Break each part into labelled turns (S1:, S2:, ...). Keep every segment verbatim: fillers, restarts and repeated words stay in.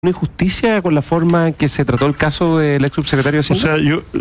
S1: una injusticia con la forma en que se trató el caso del ex subsecretario de Hacienda?
S2: O sea, yo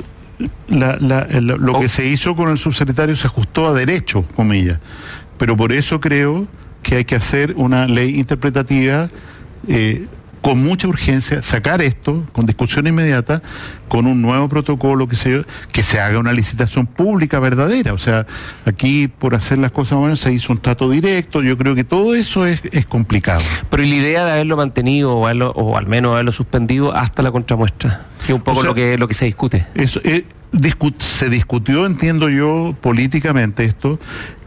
S2: la, la, la, lo oh. que se hizo con el subsecretario se ajustó a derecho, comillas, pero por eso creo que hay que hacer una ley interpretativa eh, con mucha urgencia, sacar esto con discusión inmediata, con un nuevo protocolo, que se, que se haga una licitación pública verdadera. O sea, aquí por hacer las cosas buenas se hizo un trato directo. Yo creo que todo eso es, es complicado.
S1: Pero ¿y la idea de haberlo mantenido o, haberlo, o al menos haberlo suspendido hasta la contramuestra? Que es un poco o sea, lo que lo que se discute.
S2: Eso eh, discu se discutió, entiendo yo, políticamente esto,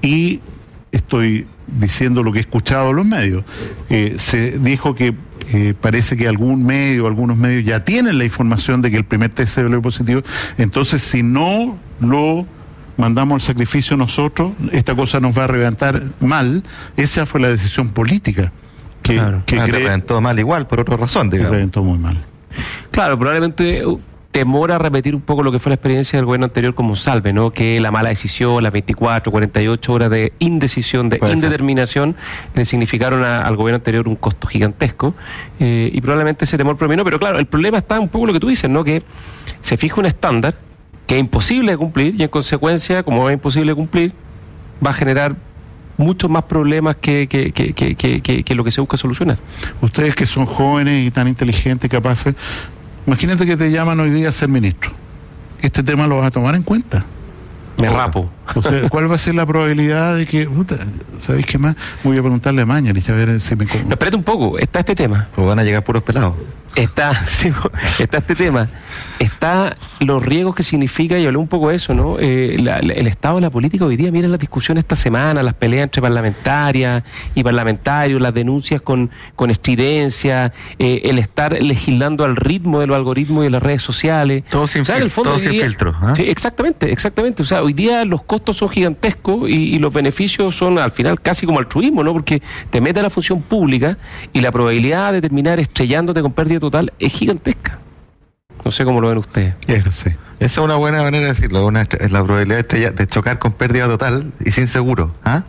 S2: y estoy diciendo lo que he escuchado en los medios. Eh, se dijo que Eh, parece que algún medio, algunos medios ya tienen la información de que el primer test se dio positivo, entonces si no lo mandamos al sacrificio nosotros, esta cosa nos va a reventar mal. Esa fue la decisión política que,
S3: claro,
S2: que
S3: claro,
S2: cree...
S3: reventó mal igual, por otra razón, digamos.
S2: Reventó muy mal.
S1: Claro, probablemente temor a repetir un poco lo que fue la experiencia del gobierno anterior como Salve, ¿no? Que la mala decisión, las veinticuatro, cuarenta y ocho horas de indecisión, de Puede indeterminación, ser. le significaron a, al gobierno anterior un costo gigantesco, eh, y probablemente ese temor predominó, pero claro, el problema está un poco lo que tú dices, ¿no? Que se fija un estándar que es imposible de cumplir y en consecuencia, como es imposible de cumplir, va a generar muchos más problemas que, que, que, que, que, que, que lo que se busca solucionar.
S2: Ustedes que son jóvenes y tan inteligentes, capaces, imagínate que te llaman hoy día a ser ministro. ¿Este tema lo vas a tomar en cuenta?
S1: Me rapo.
S2: O sea, ¿cuál va a ser la probabilidad de que... Puta, ¿sabéis qué más? Voy a preguntarle a Mañalich a ver si me...
S1: No, espérate un poco, está este tema.
S3: O van a llegar puros pelados.
S1: Está, sí, está este tema. Está los riesgos que significa, y hablé un poco de eso, ¿no? Eh, la, la, el estado de la política hoy día, miren las discusiones esta semana, las peleas entre parlamentarias y parlamentarios, las denuncias con, con estridencia, eh, el estar legislando al ritmo de los algoritmos y de las redes sociales.
S3: Todo sin,
S1: o sea,
S3: fil
S1: el fondo
S3: todo sin
S1: día,
S3: filtro. ¿eh?
S1: Sí, exactamente, exactamente. O sea, hoy día los costos son gigantescos y, y los beneficios son al final casi como altruismo, ¿no? Porque te metes a la función pública y la probabilidad de terminar estrellándote con pérdida total es gigantesca. No sé cómo lo ven ustedes.
S2: Eso sí.
S3: Esa es una buena manera de decirlo, una, es la probabilidad de, de chocar con pérdida total y sin seguro. ¿Ah?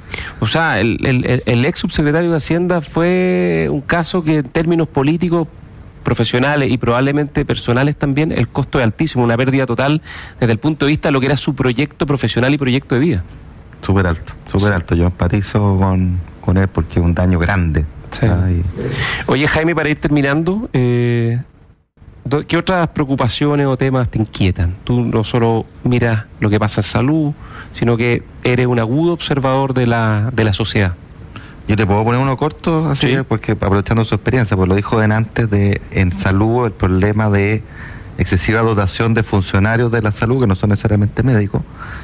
S1: O sea, el, el, el ex subsecretario de Hacienda fue un caso que en términos políticos, profesionales y probablemente personales también, el costo es altísimo, una pérdida total desde el punto de vista de lo que era su proyecto profesional y proyecto de vida.
S3: Súper alto, súper sí. alto. Yo empatizo con, con él porque es un daño grande.
S1: Sí. Ay. Oye, Jaime, para ir terminando, eh, ¿qué otras preocupaciones o temas te inquietan? Tú no solo miras lo que pasa en salud, sino que eres un agudo observador de la, de la sociedad.
S3: Yo te puedo poner uno corto, así, ¿sí? Porque aprovechando su experiencia, pues lo dijo en antes de en salud, el problema de excesiva dotación de funcionarios de la salud, que no son necesariamente médicos.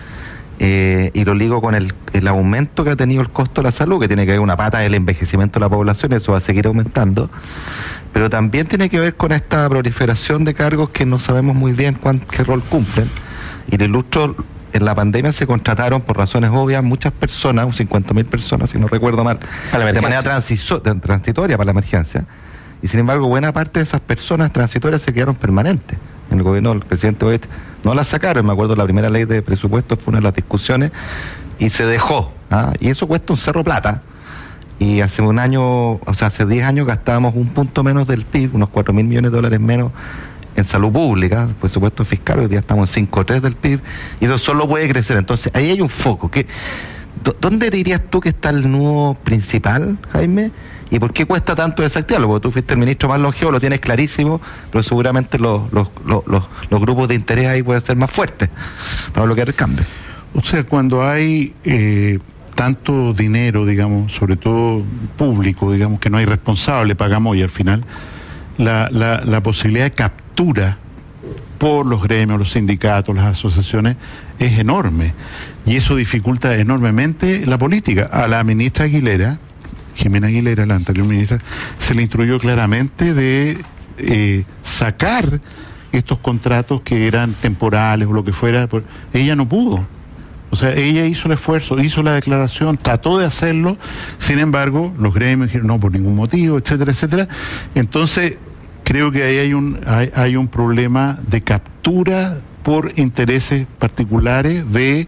S3: Eh, y lo ligo con el, el aumento que ha tenido el costo de la salud, que tiene que ver una pata del envejecimiento de la población, y eso va a seguir aumentando, pero también tiene que ver con esta proliferación de cargos que no sabemos muy bien cuán, qué rol cumplen. Y lo ilustro, en la pandemia se contrataron por razones obvias muchas personas, un cincuenta mil personas, si no recuerdo mal, de manera transitoria para la emergencia, y sin embargo buena parte de esas personas transitorias se quedaron permanentes. En el gobierno del presidente Oeste no las sacaron, me acuerdo la primera ley de presupuestos fue una de las discusiones y se dejó, ¿ah? Y eso cuesta un cerro plata, y hace un año, o sea hace diez años gastábamos un punto menos del P I B, unos cuatro mil millones de dólares menos en salud pública, presupuesto fiscal, hoy día estamos en cinco coma tres del P I B, y eso solo puede crecer. Entonces ahí hay un foco. ¿Qué, ¿Dónde dirías tú que está el nudo principal, Jaime? ¿Y por qué cuesta tanto desactivarlo? Porque tú fuiste el ministro más longevo, lo tienes clarísimo, pero seguramente los, los, los, los, los grupos de interés ahí pueden ser más fuertes para bloquear el cambio.
S2: O sea, cuando hay eh, tanto dinero, digamos, sobre todo público, digamos, que no hay responsable, pagamos y al final, la, la, la posibilidad de captura por los gremios, los sindicatos, las asociaciones, es enorme. Y eso dificulta enormemente la política. A la ministra Aguilera, Jimena Aguilera, la anterior ministra, se le instruyó claramente de eh, sacar estos contratos que eran temporales o lo que fuera. Por... Ella no pudo. O sea, ella hizo el esfuerzo, hizo la declaración, trató de hacerlo, sin embargo, los gremios dijeron no, por ningún motivo, etcétera, etcétera. Entonces, creo que ahí hay un, hay, hay un problema de captura por intereses particulares de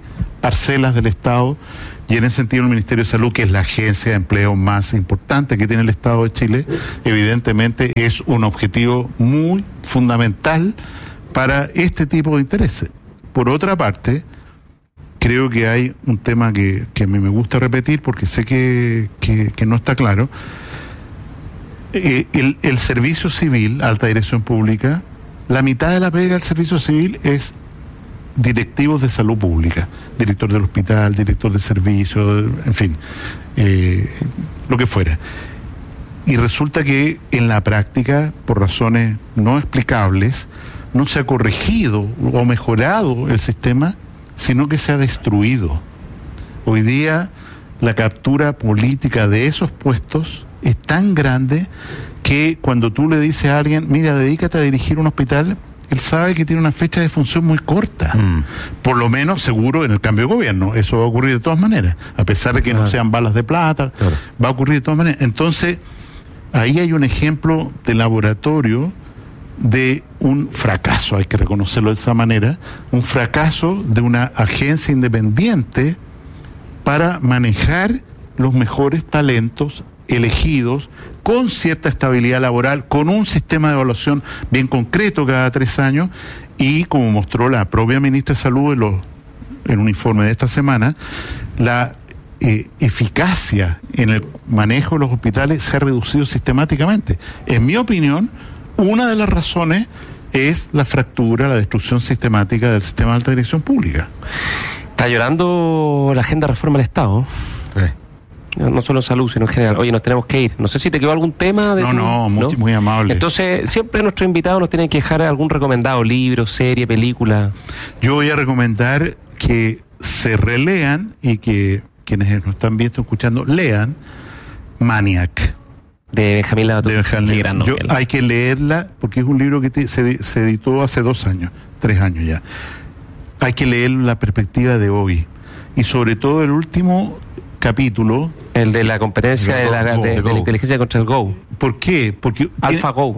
S2: parcelas del Estado, y en ese sentido el Ministerio de Salud, que es la agencia de empleo más importante que tiene el Estado de Chile, evidentemente es un objetivo muy fundamental para este tipo de intereses. Por otra parte, creo que hay un tema que, que a mí me gusta repetir porque sé que, que, que no está claro. Eh, el, el servicio civil, alta dirección pública, la mitad de la pega del servicio civil es directivos de salud pública, director del hospital, director de servicio, en fin, eh, lo que fuera. Y resulta que en la práctica, por razones no explicables, no se ha corregido o mejorado el sistema, sino que se ha destruido. Hoy día la captura política de esos puestos es tan grande que cuando tú le dices a alguien, mira, dedícate a dirigir un hospital, él sabe que tiene una fecha de función muy corta. Mm. Por lo menos, seguro, en el cambio de gobierno. Eso va a ocurrir de todas maneras. A pesar de que claro. no sean balas de plata, claro. va a ocurrir de todas maneras. Entonces, ahí hay un ejemplo de laboratorio de un fracaso, hay que reconocerlo de esa manera, un fracaso de una agencia independiente para manejar los mejores talentos elegidos con cierta estabilidad laboral, con un sistema de evaluación bien concreto cada tres años y, como mostró la propia ministra de Salud en, los, en un informe de esta semana, la eh, eficacia en el manejo de los hospitales se ha reducido sistemáticamente. En mi opinión, una de las razones es la fractura, la destrucción sistemática del sistema de alta dirección pública.
S1: Está llorando la agenda de reforma del Estado. Sí. No solo en salud, sino en general. Oye, nos tenemos que ir. No sé si te quedó algún tema. De
S2: no,
S1: tu...
S2: no, muy, ¿no? muy amable.
S1: Entonces, siempre nuestros invitados nos tienen que dejar algún recomendado, libro, serie, película.
S2: Yo voy a recomendar que se relean y que quienes nos están viendo, escuchando, lean Maniac.
S1: De Benjamín Lavatud.
S2: De Benjamín.
S1: Gran
S2: Yo, hay que leerla porque es un libro que te, se, se editó hace dos años, tres años ya. Hay que leer la perspectiva de hoy. Y sobre todo el último capítulo.
S1: El de la competencia de, la, Go, de, de, de la inteligencia contra el Go.
S2: ¿Por qué? Porque
S1: AlphaGo.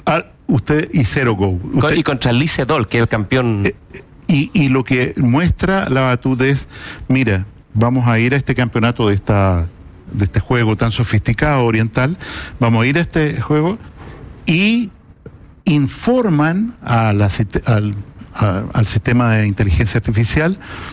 S2: Usted y Zero Go. Usted,
S1: y contra Lee Sedol, que es el campeón.
S2: Eh, y, y lo que muestra Lavatud es, mira, vamos a ir a este campeonato de esta de este juego tan sofisticado oriental, vamos a ir a este juego y informan a la, al, a, al sistema de inteligencia artificial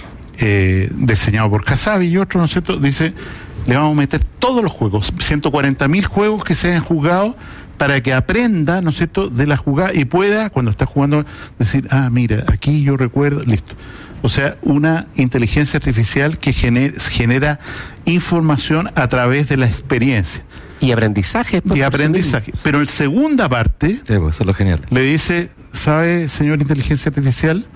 S2: eh, diseñado por Kasabi y otros, ¿no es cierto? Dice, le vamos a meter todos los juegos, ciento cuarenta mil juegos que se hayan jugado para que aprenda, ¿no es cierto?, de la jugada y pueda, cuando está jugando, decir, ah, mira, aquí yo recuerdo, listo. O sea, una inteligencia artificial que genera, genera información a través de la experiencia.
S1: Y aprendizaje.
S2: Y aprendizaje. Pero en segunda parte,
S3: sí, pues eso es lo genial.
S2: Le dice, ¿sabe, señor inteligencia artificial?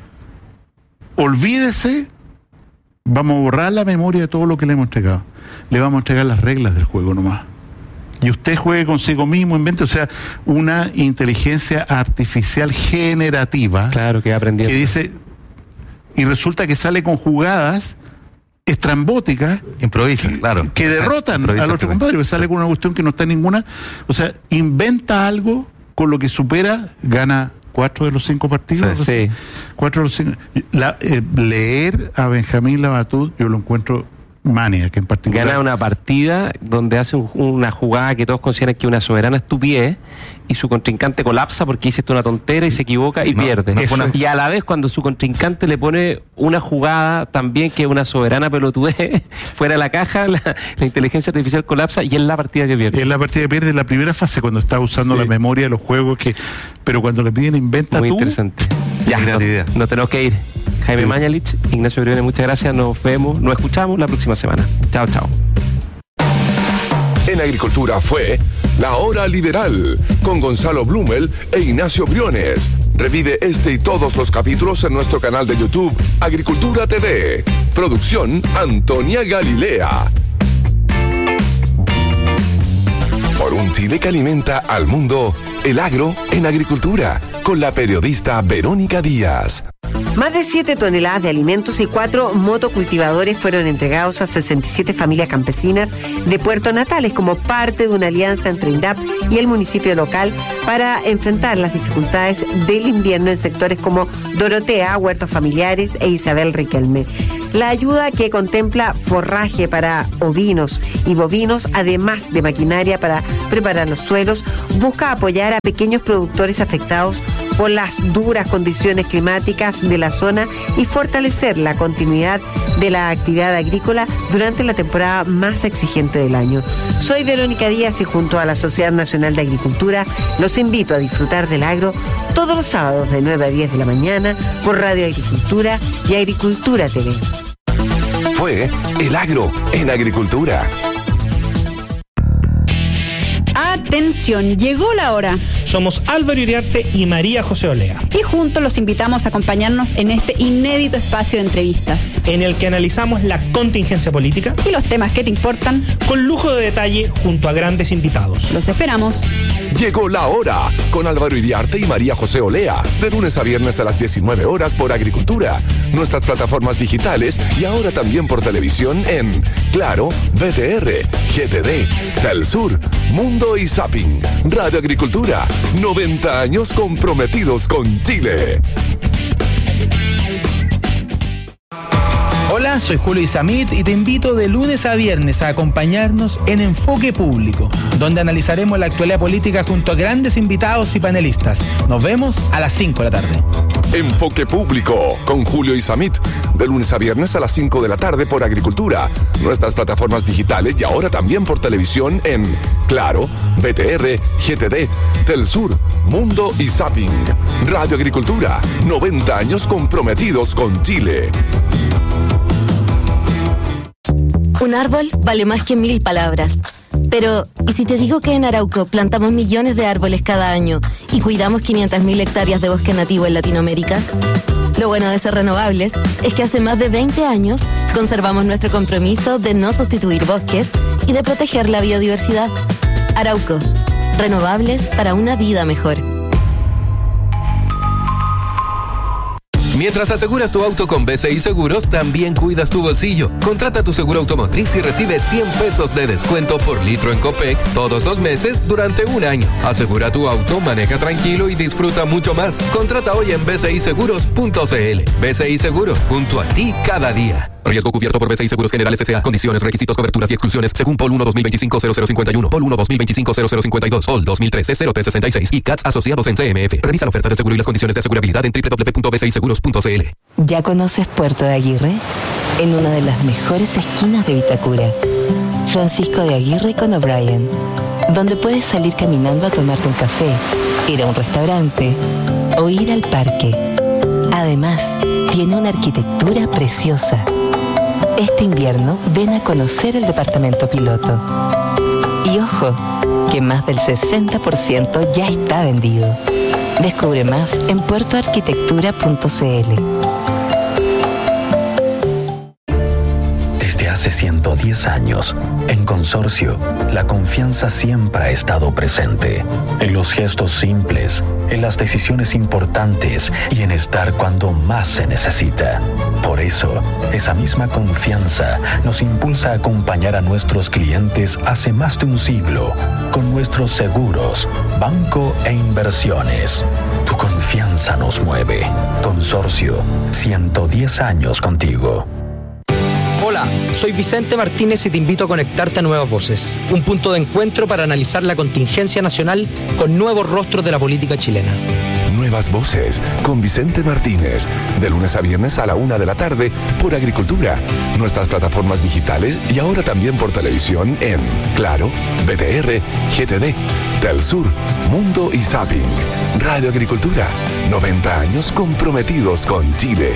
S2: Olvídese, vamos a borrar la memoria de todo lo que le hemos entregado. Le vamos a entregar las reglas del juego nomás. Y usted juegue consigo mismo, invente, o sea, una inteligencia artificial generativa.
S1: Claro, que aprendiendo.
S2: Que dice, y resulta que sale con jugadas estrambóticas.
S3: Improvisa,
S2: que,
S3: claro.
S2: Que derrotan improvisa, al otro compadre, que sale con una cuestión que no está en ninguna. O sea, inventa algo con lo que supera, gana cuatro de los cinco partidos.
S1: Sí. sí.
S2: Cuatro de los cinco. La, eh, leer a Benjamín Lavatud, yo lo encuentro Maniac en particular.
S1: Gana una partida donde hace un, una jugada que todos consideran que es una soberana estupidez y su contrincante colapsa porque hiciste una tontera y se equivoca y no, pierde. No, una... Y a la vez cuando su contrincante le pone una jugada también que es una soberana pelotudez fuera de la caja, la, la inteligencia artificial colapsa y es la partida que pierde.
S2: Es la partida que pierde en la primera fase cuando está usando sí. la memoria de los juegos, que pero cuando le piden inventa
S1: Muy
S2: tú.
S1: Muy interesante. Ya, no, no tenemos que ir. Jaime sí. Mañalich, Ignacio Briones, muchas gracias, nos vemos, nos escuchamos la próxima semana. Chao, chao.
S4: En Agricultura fue La Hora Liberal con Gonzalo Blumel e Ignacio Briones. Revive este y todos los capítulos en nuestro canal de YouTube Agricultura T V. Producción Antonia Galilea. Por un Chile que alimenta al mundo, el agro en agricultura, con la periodista Verónica Díaz.
S5: Más de siete toneladas de alimentos y cuatro motocultivadores fueron entregados a sesenta y siete familias campesinas de Puerto Natales como parte de una alianza entre INDAP y el municipio local para enfrentar las dificultades del invierno en sectores como Dorotea, Huertos Familiares e Isabel Riquelme. La ayuda, que contempla forraje para ovinos y bovinos, además de maquinaria para preparar los suelos, busca apoyar a pequeños productores afectados por las duras condiciones climáticas de la zona y fortalecer la continuidad de la actividad agrícola durante la temporada más exigente del año. Soy Verónica Díaz y junto a la Sociedad Nacional de Agricultura los invito a disfrutar del agro todos los sábados de nueve a diez de la mañana por Radio Agricultura y Agricultura T V.
S4: Fue El Agro en Agricultura.
S6: Atención, llegó la hora.
S7: Somos Álvaro Iriarte y María José Olea.
S6: Y juntos los invitamos a acompañarnos en este inédito espacio de entrevistas,
S7: en el que analizamos la contingencia política
S6: y los temas que te importan,
S7: con lujo de detalle junto a grandes invitados.
S6: Los esperamos.
S4: Llegó la hora con Álvaro Iriarte y María José Olea, de lunes a viernes a las diecinueve horas por Agricultura, nuestras plataformas digitales y ahora también por televisión en Claro, B T R, G T D, Telsur, Mundo y Zapping. Radio Agricultura, noventa años comprometidos con Chile.
S8: Hola, soy Julio Isamit y te invito de lunes a viernes a acompañarnos en Enfoque Público, donde analizaremos la actualidad política junto a grandes invitados y panelistas. Nos vemos a las cinco de la tarde.
S4: Enfoque Público con Julio Isamit, de lunes a viernes a las cinco de la tarde por Agricultura, nuestras plataformas digitales y ahora también por televisión en Claro, B T R, G T D, Telsur, Mundo y Zapping. Radio Agricultura, noventa años comprometidos con Chile.
S9: Un árbol vale más que mil palabras. Pero, ¿y si te digo que en Arauco plantamos millones de árboles cada año y cuidamos quinientas mil hectáreas de bosque nativo en Latinoamérica? Lo bueno de ser renovables es que hace más de veinte años conservamos nuestro compromiso de no sustituir bosques y de proteger la biodiversidad. Arauco, renovables para una vida mejor.
S10: Mientras aseguras tu auto con B C I Seguros, también cuidas tu bolsillo. Contrata tu seguro automotriz y recibe cien pesos de descuento por litro en Copec todos los meses durante un año. Asegura tu auto, maneja tranquilo y disfruta mucho más. Contrata hoy en b c i seguros punto c l. B C I Seguros, junto a ti cada día. Riesgo cubierto por B C I Seguros Generales S A. Condiciones, requisitos, coberturas y exclusiones según P O L uno dos mil veinticinco cero cero cincuenta y uno, P O L uno dos mil veinticinco cero cero cincuenta y dos, P O L dos mil trece cero tres sesenta y seis y C A T S asociados en C M F. Revisa la oferta de seguro y las condiciones de asegurabilidad en doble u doble u doble u punto b c i seguros punto c l.
S11: ¿Ya conoces Puerto de Aguirre? En una de las mejores esquinas de Vitacura, Francisco de Aguirre con O'Brien, donde puedes salir caminando a tomarte un café, ir a un restaurante o ir al parque. Además, tiene una arquitectura preciosa. Este invierno ven a conocer el departamento piloto. Y ojo, que más del sesenta por ciento ya está vendido. Descubre más en puerto arquitectura punto c l.
S12: Desde hace ciento diez años, en Consorcio, la confianza siempre ha estado presente. En los gestos simples, en las decisiones importantes y en estar cuando más se necesita. Por eso, esa misma confianza nos impulsa a acompañar a nuestros clientes hace más de un siglo con nuestros seguros, banco e inversiones. Tu confianza nos mueve. Consorcio, ciento diez años contigo.
S13: Hola, soy Vicente Martínez y te invito a conectarte a Nuevas Voces, un punto de encuentro para analizar la contingencia nacional con nuevos rostros de la política chilena.
S4: Nuevas Voces con Vicente Martínez, de lunes a viernes a la una de la tarde por Agricultura, nuestras plataformas digitales y ahora también por televisión en Claro, B T R, G T D, Telsur, Mundo y Zapping. Radio Agricultura, noventa años comprometidos con Chile.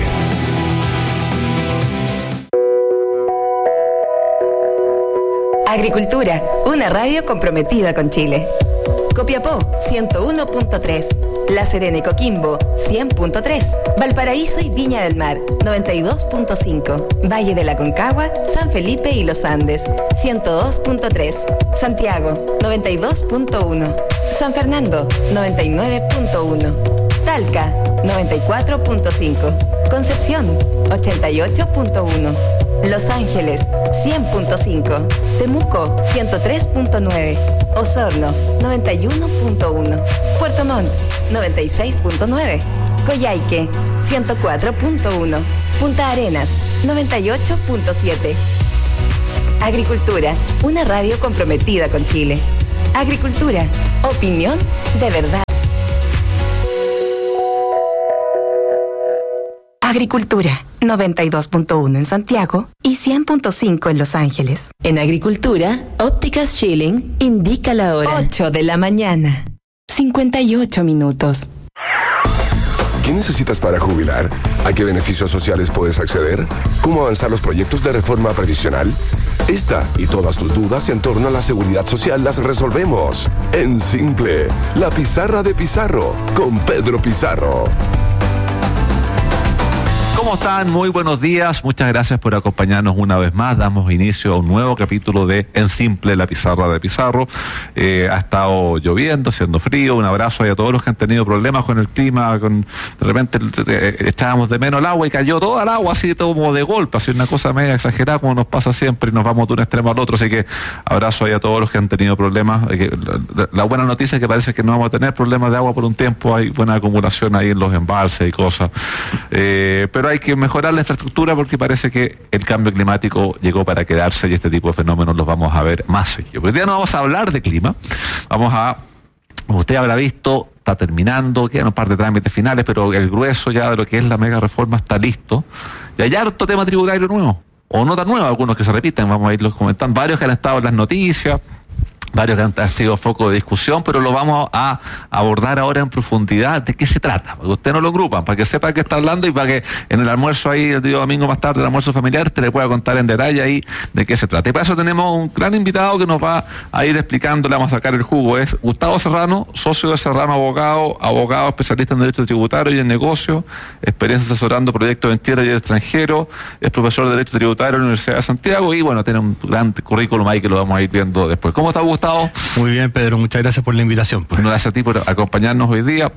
S11: Agricultura, una radio comprometida con Chile. Copiapó, ciento uno punto tres. La Serena y Coquimbo, cien punto tres. Valparaíso y Viña del Mar, noventa y dos punto cinco. Valle de la Concagua, San Felipe y Los Andes, ciento dos punto tres. Santiago, noventa y dos punto uno. San Fernando, noventa y nueve punto uno. Talca, noventa y cuatro punto cinco. Concepción, ochenta y ocho punto uno. Los Ángeles, cien punto cinco. Temuco, ciento tres punto nueve. Osorno, noventa y uno punto uno. Puerto Montt, noventa y seis punto nueve. Coyhaique, ciento cuatro punto uno. Punta Arenas, noventa y ocho punto siete. Agricultura, una radio comprometida con Chile. Agricultura, opinión de verdad. Agricultura, noventa y dos punto uno en Santiago y cien punto cinco en Los Ángeles. En Agricultura, Ópticas Schilling indica la hora. ocho de la mañana, cincuenta y ocho minutos.
S4: ¿Qué necesitas para jubilar? ¿A qué beneficios sociales puedes acceder? ¿Cómo avanzar los proyectos de reforma previsional? Esta y todas tus dudas en torno a la seguridad social las resolvemos en Simple, la pizarra de Pizarro, con Pedro Pizarro.
S14: ¿Cómo están? Muy buenos días. Muchas gracias por acompañarnos una vez más. Damos inicio a un nuevo capítulo de En Simple, la pizarra de Pizarro. Eh, ha estado lloviendo, haciendo frío. Un abrazo a todos los que han tenido problemas con el clima. Con, de repente eh, echábamos de menos el agua y cayó toda el agua así como de golpe. Así una cosa media exagerada como nos pasa siempre y nos vamos de un extremo al otro. Así que abrazo a todos los que han tenido problemas. Eh, que, la, la buena noticia es que parece que no vamos a tener problemas de agua por un tiempo. Hay buena acumulación ahí en los embalses y cosas. Eh, pero hay que mejorar la infraestructura porque parece que el cambio climático llegó para quedarse y este tipo de fenómenos los vamos a ver más seguido. Hoy día no vamos a hablar de clima, vamos a, como usted habrá visto, está terminando, quedan un par de trámites finales, pero el grueso ya de lo que es la mega reforma está listo. Y hay harto tema tributario nuevo, o no tan nuevo, algunos que se repiten, vamos a irlos comentando, varios que han estado en las noticias, varios que han sido foco de discusión, pero lo vamos a abordar ahora en profundidad. ¿De qué se trata? Porque usted no lo agrupan, para que sepa de qué está hablando y para que en el almuerzo ahí, el día domingo más tarde, el almuerzo familiar, te le pueda contar en detalle ahí de qué se trata. Y para eso tenemos un gran invitado que nos va a ir explicando, le vamos a sacar el jugo. Es Gustavo Serrano, socio de Serrano Abogado, abogado especialista en Derecho Tributario y en Negocio, experiencia asesorando proyectos en tierra y el extranjero, es profesor de Derecho Tributario en la Universidad de Santiago y bueno, tiene un gran currículum ahí que lo vamos a ir viendo después. ¿Cómo está, Gustavo?
S15: Muy bien, Pedro, muchas gracias por la invitación. Pues.
S14: Bueno, gracias a ti por acompañarnos hoy día.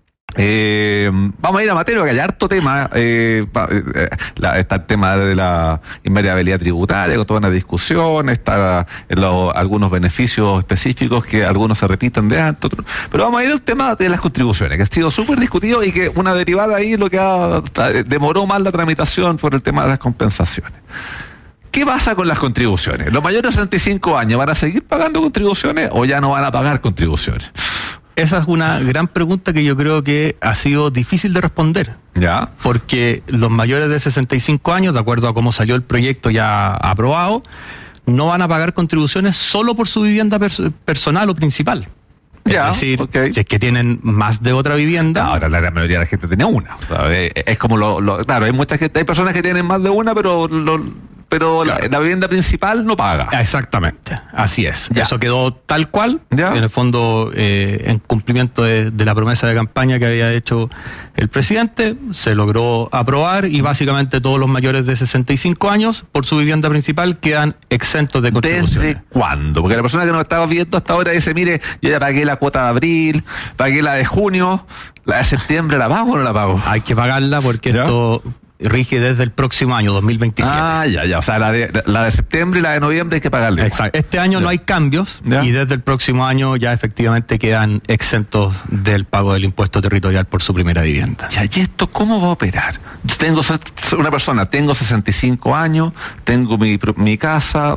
S14: Eh, vamos a ir a materia, que hay harto tema. Eh, eh, la, está el tema de la invariabilidad tributaria, con toda una discusión, está lo, algunos beneficios específicos que algunos se repiten de antes, otros. Pero vamos a ir al tema de las contribuciones, que ha sido súper discutido y que una derivada ahí lo que ha, demoró más la tramitación por el tema de las compensaciones. ¿Qué pasa con las contribuciones? ¿Los mayores de sesenta y cinco años van a seguir pagando contribuciones o ya no van a pagar contribuciones?
S15: Esa es una gran pregunta que yo creo que ha sido difícil de responder.
S14: ¿Ya?
S15: Porque los mayores de sesenta y cinco años, de acuerdo a cómo salió el proyecto ya aprobado, no van a pagar contribuciones solo por su vivienda pers- personal o principal.
S14: Ya,
S15: es decir,
S14: okay.
S15: Si es que tienen más de otra vivienda.
S14: Ahora la gran mayoría de la gente tenía una. Es como lo, lo claro, hay mucha gente, hay personas que tienen más de una, pero lo, pero claro. la, la vivienda principal no paga.
S15: Exactamente, así es.
S14: Ya.
S15: Eso quedó tal cual,
S14: ya.
S15: En el fondo, eh, en cumplimiento de, de la promesa de campaña que había hecho el presidente, se logró aprobar y básicamente todos los mayores de sesenta y cinco años por su vivienda principal quedan exentos de contribuciones.
S14: ¿Desde cuándo? Porque la persona que nos estaba viendo hasta ahora dice, mire, yo ya pagué la cuota de abril, pagué la de junio, la de septiembre, ¿la pago o no la pago?
S15: Hay que pagarla porque ¿ya? Esto rige desde el próximo año, dos mil veintisiete.
S14: Ah, ya, ya. O sea, la de, la de septiembre y la de noviembre hay que pagarle.
S15: Exacto. Este año
S14: ya.
S15: no hay cambios
S14: ya.
S15: Y desde el próximo año ya efectivamente quedan exentos del pago del impuesto territorial por su primera vivienda.
S14: Ya, ¿y esto cómo va a operar? Yo tengo una persona, tengo sesenta y cinco años, tengo mi, mi casa...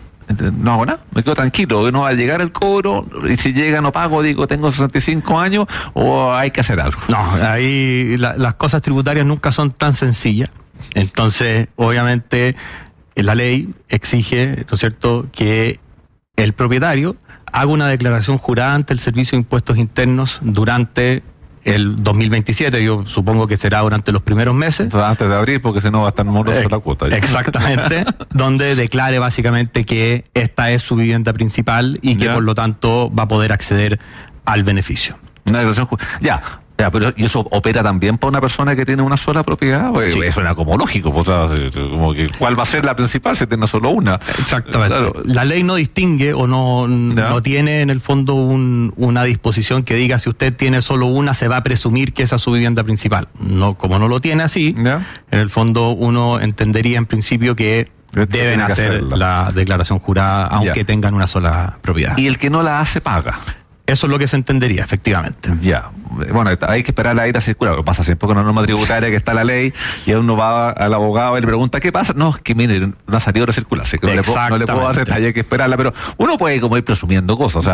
S14: No hago nada, me quedo tranquilo, no va a llegar el cobro y si llega no pago, digo tengo sesenta y cinco años o hay que hacer algo.
S15: No, ahí la, las cosas tributarias nunca son tan sencillas, entonces obviamente la ley exige, ¿no es cierto?, que el propietario haga una declaración jurada ante el Servicio de Impuestos Internos durante el dos mil veintisiete, yo supongo que será durante los primeros meses.
S14: Entonces, antes de abril, porque si no va a estar moroso eh, la cuota. ¿Ya?
S15: Exactamente, donde declare básicamente que esta es su vivienda principal y que ¿ya? Por lo tanto va a poder acceder al beneficio.
S14: Una declaración ju- Ya, ya, pero ¿y eso opera también para una persona que tiene una sola propiedad? Pues, sí. Eso suena como lógico, pues, o sea, como que ¿cuál va a ser la principal si tiene solo una?
S15: Exactamente. Claro. La ley no distingue o no, no tiene en el fondo un, una disposición que diga si usted tiene solo una se va a presumir que esa es su vivienda principal. No, como no lo tiene así, ¿ya? En el fondo uno entendería en principio que deben hacer hacerla. La declaración jurada aunque ya. Tengan una sola propiedad.
S14: ¿Y el que no la hace paga?
S15: Eso es lo que se entendería, efectivamente.
S14: Ya, bueno, hay que esperar la ira circular, lo que pasa siempre con la norma tributaria que está la ley, y uno va al abogado y le pregunta, ¿qué pasa? No, es que mire, no ha salido a circular, así que no le, puedo, no le puedo hacer, hay que esperarla, pero uno puede como ir presumiendo cosas, o sea,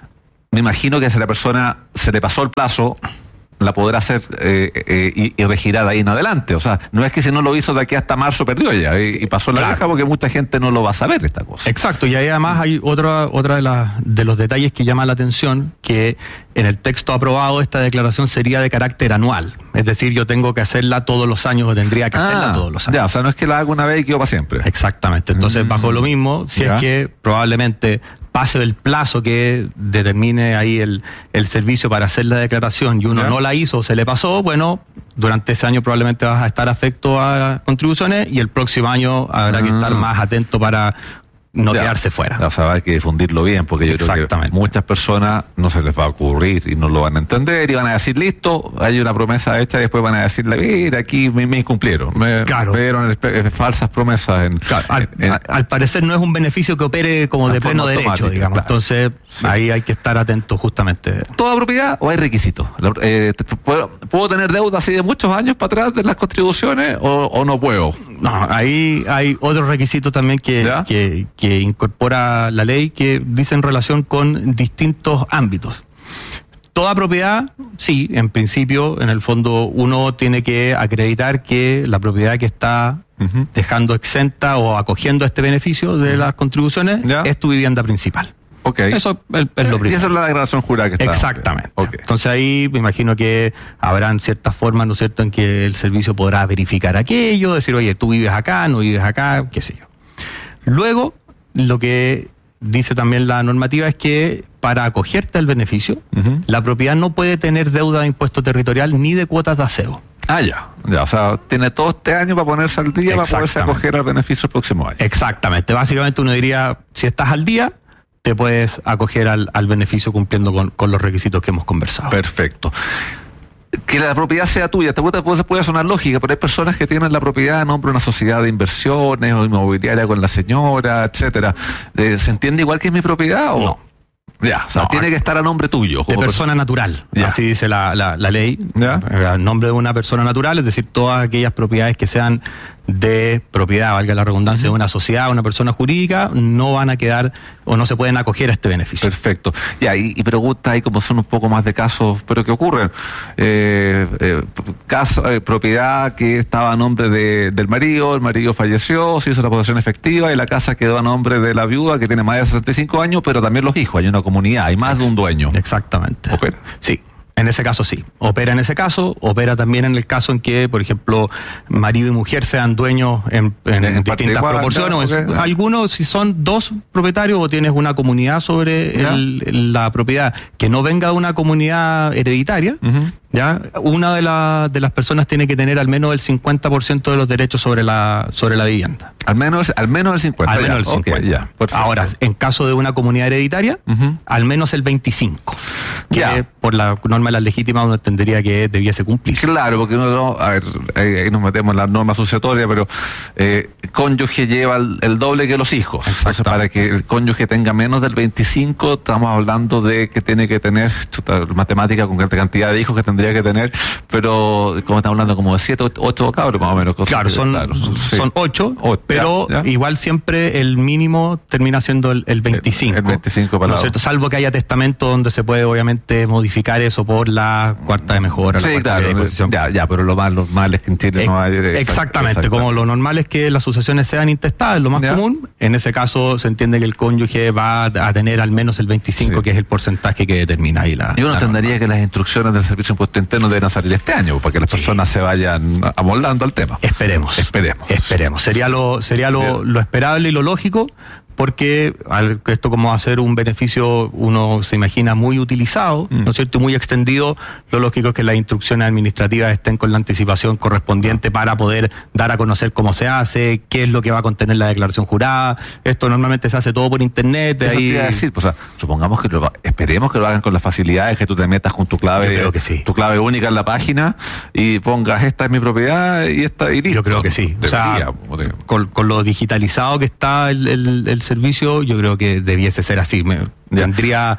S14: me imagino que si a la persona se le pasó el plazo, la podrá hacer eh, eh, y, y regirar ahí en adelante. O sea, no es que si no lo hizo de aquí hasta marzo perdió ya y, y pasó la
S15: claro.
S14: vieja, porque mucha gente no lo va a saber esta cosa.
S15: Exacto, y ahí además hay otra otra de, las de los detalles que llama la atención, que en el texto aprobado esta declaración sería de carácter anual. Es decir, yo tengo que hacerla todos los años o tendría que ah, hacerla todos los años.
S14: Ya, o sea, no es que la haga una vez y quedo para siempre.
S15: Exactamente, entonces mm, bajo lo mismo, si ya. es que probablemente pase el plazo que determine ahí el, el servicio para hacer la declaración y uno ¿Ya? no la hizo o se le pasó, bueno, durante ese año probablemente vas a estar afecto a contribuciones y el próximo año habrá ah. que estar más atento para no ya, quedarse fuera.
S14: O sea, hay que difundirlo bien, porque yo creo que muchas personas no se les va a ocurrir y no lo van a entender y van a decir, listo, hay una promesa hecha y después van a decirle, mira, aquí me, me incumplieron, me
S15: claro.
S14: dieron falsas promesas. En,
S15: claro. al,
S14: en,
S15: al, al parecer no es un beneficio que opere como de pleno derecho, digamos. Claro. Entonces, sí. ahí hay que estar atentos justamente.
S14: ¿Toda propiedad o hay requisitos? Eh, ¿puedo, ¿Puedo tener deuda así de muchos años para atrás de las contribuciones o, o no puedo?
S15: No, ahí hay otros requisitos también que, que, que que incorpora la ley que dice en relación con distintos ámbitos. Toda propiedad, sí, en principio, en el fondo, uno tiene que acreditar que la propiedad que está uh-huh. dejando exenta o acogiendo este beneficio de uh-huh. las contribuciones ¿Ya? es tu vivienda principal.
S14: Okay.
S15: Eso es, es lo primero.
S14: Y esa es la declaración jurada que está.
S15: Exactamente.
S14: Okay.
S15: Entonces ahí me imagino que habrán ciertas formas, ¿no es cierto?, en que el servicio podrá verificar aquello, decir, oye, tú vives acá, no vives acá, qué sé yo. Luego, lo que dice también la normativa es que para acogerte al beneficio, uh-huh. la propiedad no puede tener deuda de impuesto territorial ni de cuotas de aseo.
S14: Ah, ya. ya. O sea, tiene todo este año para ponerse al día, para poderse acoger al beneficio el próximo año.
S15: Exactamente. Básicamente uno diría, si estás al día, te puedes acoger al, al beneficio cumpliendo con, con los requisitos que hemos conversado.
S14: Perfecto. Que la propiedad sea tuya, te puede, puede, puede sonar lógica, pero hay personas que tienen la propiedad a nombre de una sociedad de inversiones o inmobiliaria con la señora, etcétera. Eh, ¿Se entiende igual que es mi propiedad o
S15: no?
S14: Ya, o sea, no, tiene que estar a nombre tuyo.
S15: De persona natural, ya. Así dice la, la, la ley, ¿Ya? a nombre de una persona natural, es decir, todas aquellas propiedades que sean de propiedad, valga la redundancia, uh-huh. de una sociedad, una persona jurídica, no van a quedar o no se pueden acoger a este beneficio.
S14: Perfecto. Ya, y, y preguntas ahí como son un poco más de casos, pero que ocurren. Eh, eh, caso, eh, propiedad que estaba a nombre de, del marido, el marido falleció, se hizo la posesión efectiva y la casa quedó a nombre de la viuda que tiene más de sesenta y cinco años, pero también los hijos, hay una comunidad, hay más Ex- de un dueño.
S15: Exactamente.
S14: ¿Opera?
S15: Sí. En ese caso sí, opera en ese caso, opera también en el caso en que, por ejemplo, marido y mujer sean dueños en, en, en distintas igual, proporciones. No, okay. Algunos, si son dos propietarios o tienes una comunidad sobre el, la propiedad que no venga de una comunidad hereditaria, uh-huh. ya una de, la, de las personas tiene que tener al menos el cincuenta por ciento de los derechos sobre la sobre la vivienda.
S14: Al menos al menos el cincuenta por ciento.
S15: Al menos el cincuenta por ciento.
S14: Okay, ya,
S15: ahora, en caso de una comunidad hereditaria, uh-huh. al menos el veinticinco por ciento. Que ya. por la norma de las legítimas uno entendería que debiese cumplir.
S14: Claro, porque uno, a ver, ahí, ahí nos metemos en la norma sucesoria, pero eh, el cónyuge lleva el, el doble que los hijos. Entonces, para que el cónyuge tenga menos del veinticinco, estamos hablando de que tiene que tener, chuta, matemática con cantidad de hijos que tendría que tener, pero como estamos hablando como de siete, ocho cabros más o menos.
S15: Claro, son, claro, sí. son ocho, oh, pero ya, ya. igual siempre el mínimo termina siendo el, el veinticinco.
S14: El veinticinco para
S15: ¿no es cierto? Salvo que haya testamento donde se puede obviamente modificar eso por la cuarta de mejora.
S14: Sí,
S15: la
S14: claro,
S15: de
S14: ya, ya, pero lo más normal es que en Chile
S15: eh,
S14: no hay...
S15: Exactamente, exactamente, como lo normal es que las sucesiones sean intestadas, lo más ya. común, en ese caso se entiende que el cónyuge va a tener al menos el veinticinco, sí. que es el porcentaje que determina ahí la...
S14: Y uno entendería que las instrucciones del Servicio de Impuesto Interno deben salir este año, para que las sí. personas se vayan amoldando al tema.
S15: Esperemos.
S14: Esperemos.
S15: Esperemos. Sería lo, sería lo, lo esperable y lo lógico, porque al, esto como hacer un beneficio uno se imagina muy utilizado, mm. ¿no es cierto?, y muy extendido, lo lógico es que las instrucciones administrativas estén con la anticipación correspondiente para poder dar a conocer cómo se hace, qué es lo que va a contener la declaración jurada. Esto normalmente se hace todo por internet.
S14: Eso
S15: ahí...
S14: te iba a decir, o sea, supongamos que lo, esperemos que lo hagan con las facilidades, que tú te metas con tu clave,
S15: Yo creo que sí.
S14: tu clave única en la página y pongas esta es mi propiedad y esta y listo.
S15: Yo creo que sí. Debería, o sea, con, con lo digitalizado que está el, el, el servicio, yo creo que debiese ser así. Me, tendría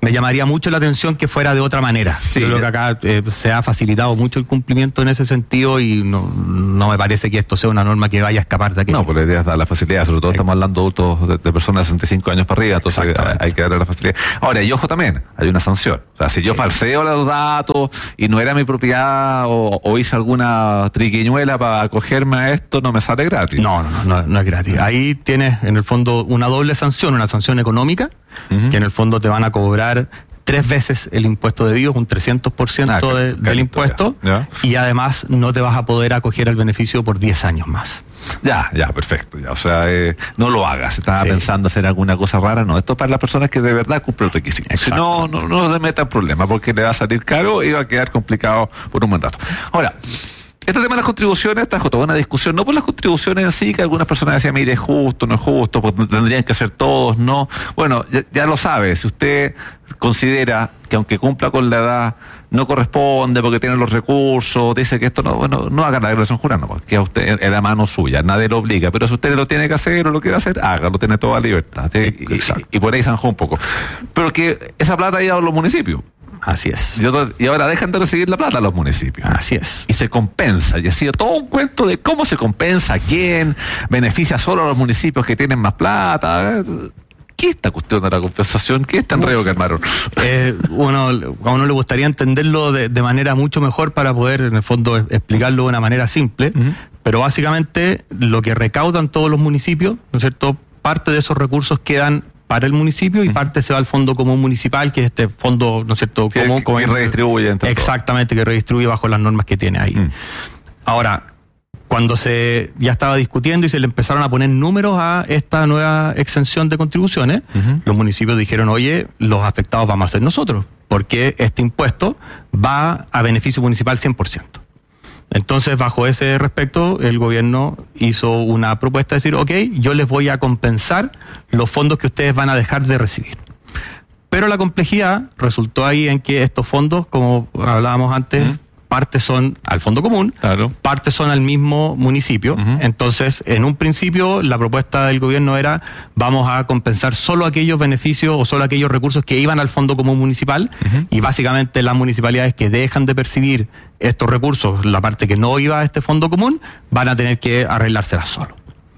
S15: me llamaría mucho la atención que fuera de otra manera. Sí, yo creo que acá eh, se ha facilitado mucho el cumplimiento en ese sentido y no, no me parece que esto sea una norma que vaya a escapar de aquí.
S14: No, porque la idea es dar la facilidad, sobre todo estamos hablando de adultos de, de personas de sesenta y cinco años para arriba, entonces hay que darle la facilidad. Ahora, y ojo también, hay una sanción. O sea, si yo sí. falseo los datos y no era mi propiedad o, o hice alguna triquiñuela para acogerme a esto, no me sale gratis.
S15: No, no, no, no es gratis. Ahí tienes en el fondo una doble sanción, una sanción económica, uh-huh. que en el fondo te van a cobrar tres veces el impuesto debido, un trescientos por ciento ah, de, del impuesto, ya. Ya. Y además no te vas a poder acoger al beneficio por diez años más.
S14: Ya, ya, perfecto. Ya. O sea, eh, no lo hagas. Estaba sí. pensando hacer alguna cosa rara. No, esto es para las personas que de verdad cumplen el requisito. Si no, no, no se meta en problemas porque le va a salir caro y va a quedar complicado por un buen rato. Ahora, este tema de las contribuciones trajo toda una discusión, no por las contribuciones en sí, que algunas personas decían, mire, es justo, no es justo, porque tendrían que ser todos, no. Bueno, ya, ya lo sabe, si usted considera que aunque cumpla con la edad, no corresponde porque tiene los recursos, dice que esto no, bueno, no haga la declaración jurada, porque a usted es la mano suya, nadie lo obliga, pero si usted lo tiene que hacer o lo quiere hacer, hágalo, tiene toda libertad. ¿Sí? Y, y, y por ahí zanjó un poco. Pero que esa plata ha ido a los municipios.
S15: Así es.
S14: Y ahora dejan de recibir la plata a los municipios.
S15: Así es.
S14: Y se compensa. Y ha sido todo un cuento de cómo se compensa, a quién, beneficia solo a los municipios que tienen más plata. ¿Qué es esta cuestión de la compensación? ¿Qué es este enredo que armaron?
S15: Eh, uno, a uno le gustaría entenderlo de, de manera mucho mejor para poder, en el fondo, explicarlo de una manera simple. Uh-huh. Pero básicamente, lo que recaudan todos los municipios, ¿no es cierto? Parte de esos recursos quedan para el municipio y uh-huh. parte se va al fondo común municipal, que es este fondo, ¿no es cierto?,
S14: que,
S15: común.
S14: Que, como que redistribuye. Entre
S15: exactamente, todos. Que redistribuye bajo las normas que tiene ahí. Uh-huh. Ahora, cuando se ya estaba discutiendo y se le empezaron a poner números a esta nueva exención de contribuciones, uh-huh. los municipios dijeron, oye, los afectados vamos a ser nosotros, porque este impuesto va a beneficio municipal cien por ciento. Entonces, bajo ese respecto, el gobierno hizo una propuesta de decir, ok, yo les voy a compensar los fondos que ustedes van a dejar de recibir. Pero la complejidad resultó ahí en que estos fondos, como hablábamos antes, uh-huh. partes son al fondo común, claro. partes son al mismo municipio. Uh-huh. Entonces, en un principio, la propuesta del gobierno era, vamos a compensar solo aquellos beneficios o solo aquellos recursos que iban al fondo común municipal, uh-huh. y básicamente las municipalidades que dejan de percibir estos recursos, la parte que no iba a este fondo común, van a tener que arreglárselas solo.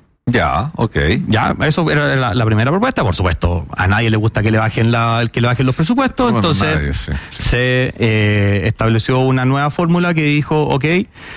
S14: Ya, ok.
S15: Ya, eso era la, la primera propuesta. Por supuesto, a nadie le gusta que le bajen la, que le bajen los presupuestos, bueno, entonces nadie, sí. se eh, estableció una nueva fórmula que dijo, ok,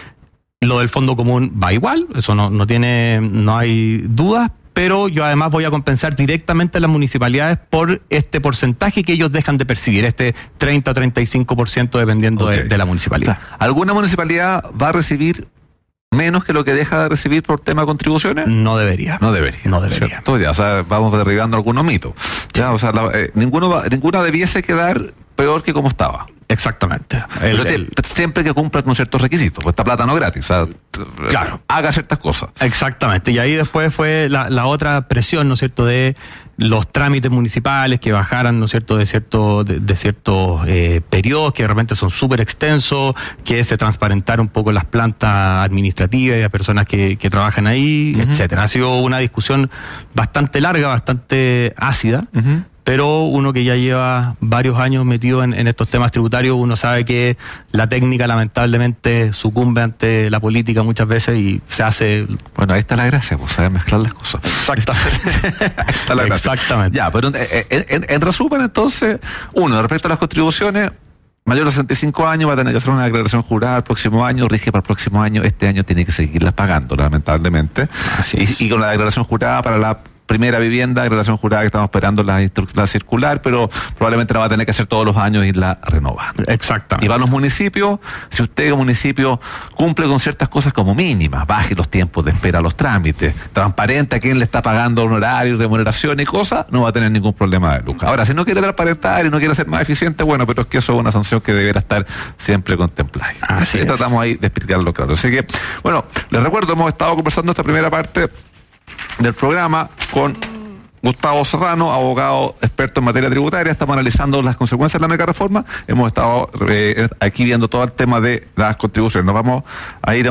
S15: lo del fondo común va igual, eso no, no tiene, no hay dudas, pero yo además voy a compensar directamente a las municipalidades por este porcentaje que ellos dejan de percibir, este treinta o treinta y cinco por ciento dependiendo okay. de, de la municipalidad.
S14: O sea, ¿alguna municipalidad va a recibir menos que lo que deja de recibir por tema de contribuciones?
S15: No debería.
S14: No debería.
S15: No debería.
S14: Ya, o sea, vamos derribando algunos mitos. Ya, o sea, la, eh, ninguno va, ninguna debiese quedar peor que como estaba.
S15: Exactamente.
S14: El, el, siempre que cumpla con ciertos requisitos, pues esta plata no es gratis, o sea, claro, haga ciertas cosas.
S15: Exactamente, y ahí después fue la, la otra presión, ¿no es cierto?, de los trámites municipales que bajaran, ¿no es cierto?, de cierto, de, de ciertos eh, periodos que de repente son súper extensos, que se transparentaron un poco las plantas administrativas y las personas que, que trabajan ahí, uh-huh. etcétera. Ha sido una discusión bastante larga, bastante ácida. Uh-huh. Pero uno que ya lleva varios años metido en, en estos temas tributarios, uno sabe que la técnica lamentablemente sucumbe ante la política muchas veces y se hace...
S14: Bueno, ahí está la gracia, pues saber mezclar las cosas.
S15: Exactamente.
S14: Ahí está la gracia. Exactamente. Ya, pero en, en, en resumen entonces, uno, respecto a las contribuciones, mayor de sesenta y cinco años va a tener que hacer una declaración jurada el próximo año, rige para el próximo año, este año tiene que seguirlas pagando, lamentablemente. Así es. Y, y con la declaración jurada para la primera vivienda, declaración jurada que estamos esperando la, la circular, pero probablemente la va a tener que hacer todos los años y la renova.
S15: Exactamente.
S14: Y para los municipios, si usted como municipio cumple con ciertas cosas como mínimas, baje los tiempos de espera a los trámites, transparente a quién le está pagando honorario, remuneración y cosas, no va a tener ningún problema de lucro. Ahora, si no quiere transparentar y no quiere ser más eficiente, bueno, pero es que eso es una sanción que deberá estar siempre contemplada. Así es. Tratamos ahí de explicarlo claro. Así que, bueno, les recuerdo, hemos estado conversando esta primera parte del programa con Gustavo Serrano, abogado experto en materia tributaria. Estamos analizando las consecuencias de la mega reforma. Hemos estado eh, aquí viendo todo el tema de las contribuciones. Nos vamos a ir a un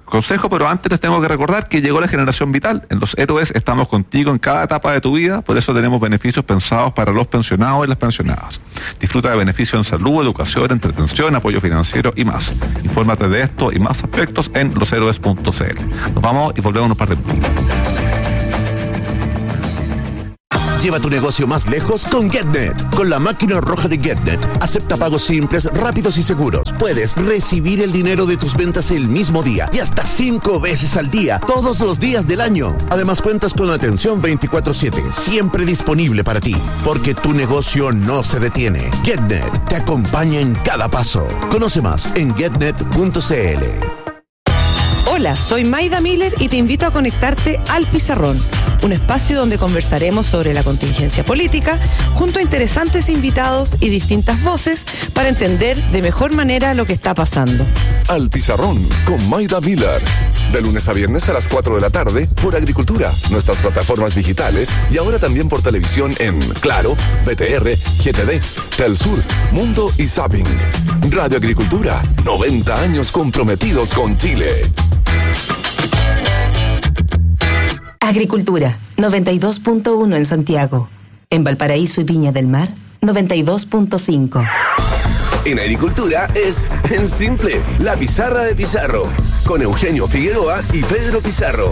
S14: consejo, pero antes les tengo que recordar que llegó la generación vital. En Los Héroes estamos contigo en cada etapa de tu vida, por eso tenemos beneficios pensados para los pensionados y las pensionadas. Disfruta de beneficios en salud, educación, entretención, apoyo financiero y más. Infórmate de esto y más aspectos en los héroes punto c l. Nos vamos y volvemos en un par de minutos.
S16: Lleva tu negocio más lejos con GetNet. Con la máquina roja de GetNet, acepta pagos simples, rápidos y seguros. Puedes recibir el dinero de tus ventas el mismo día y hasta cinco veces al día, todos los días del año. Además cuentas con atención veinticuatro siete, siempre disponible para ti, porque tu negocio no se detiene. GetNet te acompaña en cada paso. Conoce más en getnet punto c l.
S17: Hola, soy Maida Miller y te invito a conectarte al Pizarrón, un espacio donde conversaremos sobre la contingencia política junto a interesantes invitados y distintas voces para entender de mejor manera lo que está pasando.
S4: Al Pizarrón con Maida Miller. De lunes a viernes a las cuatro de la tarde por Agricultura, nuestras plataformas digitales y ahora también por televisión en Claro, B T R, G T D, Telsur, Mundo y Zapping. Radio Agricultura, noventa años comprometidos con Chile.
S11: Agricultura, noventa y dos punto uno en Santiago. En Valparaíso y Viña del Mar, noventa y dos punto cinco.
S18: En Agricultura es En Simple, la pizarra de Pizarro, con Eugenio Figueroa y Pedro Pizarro.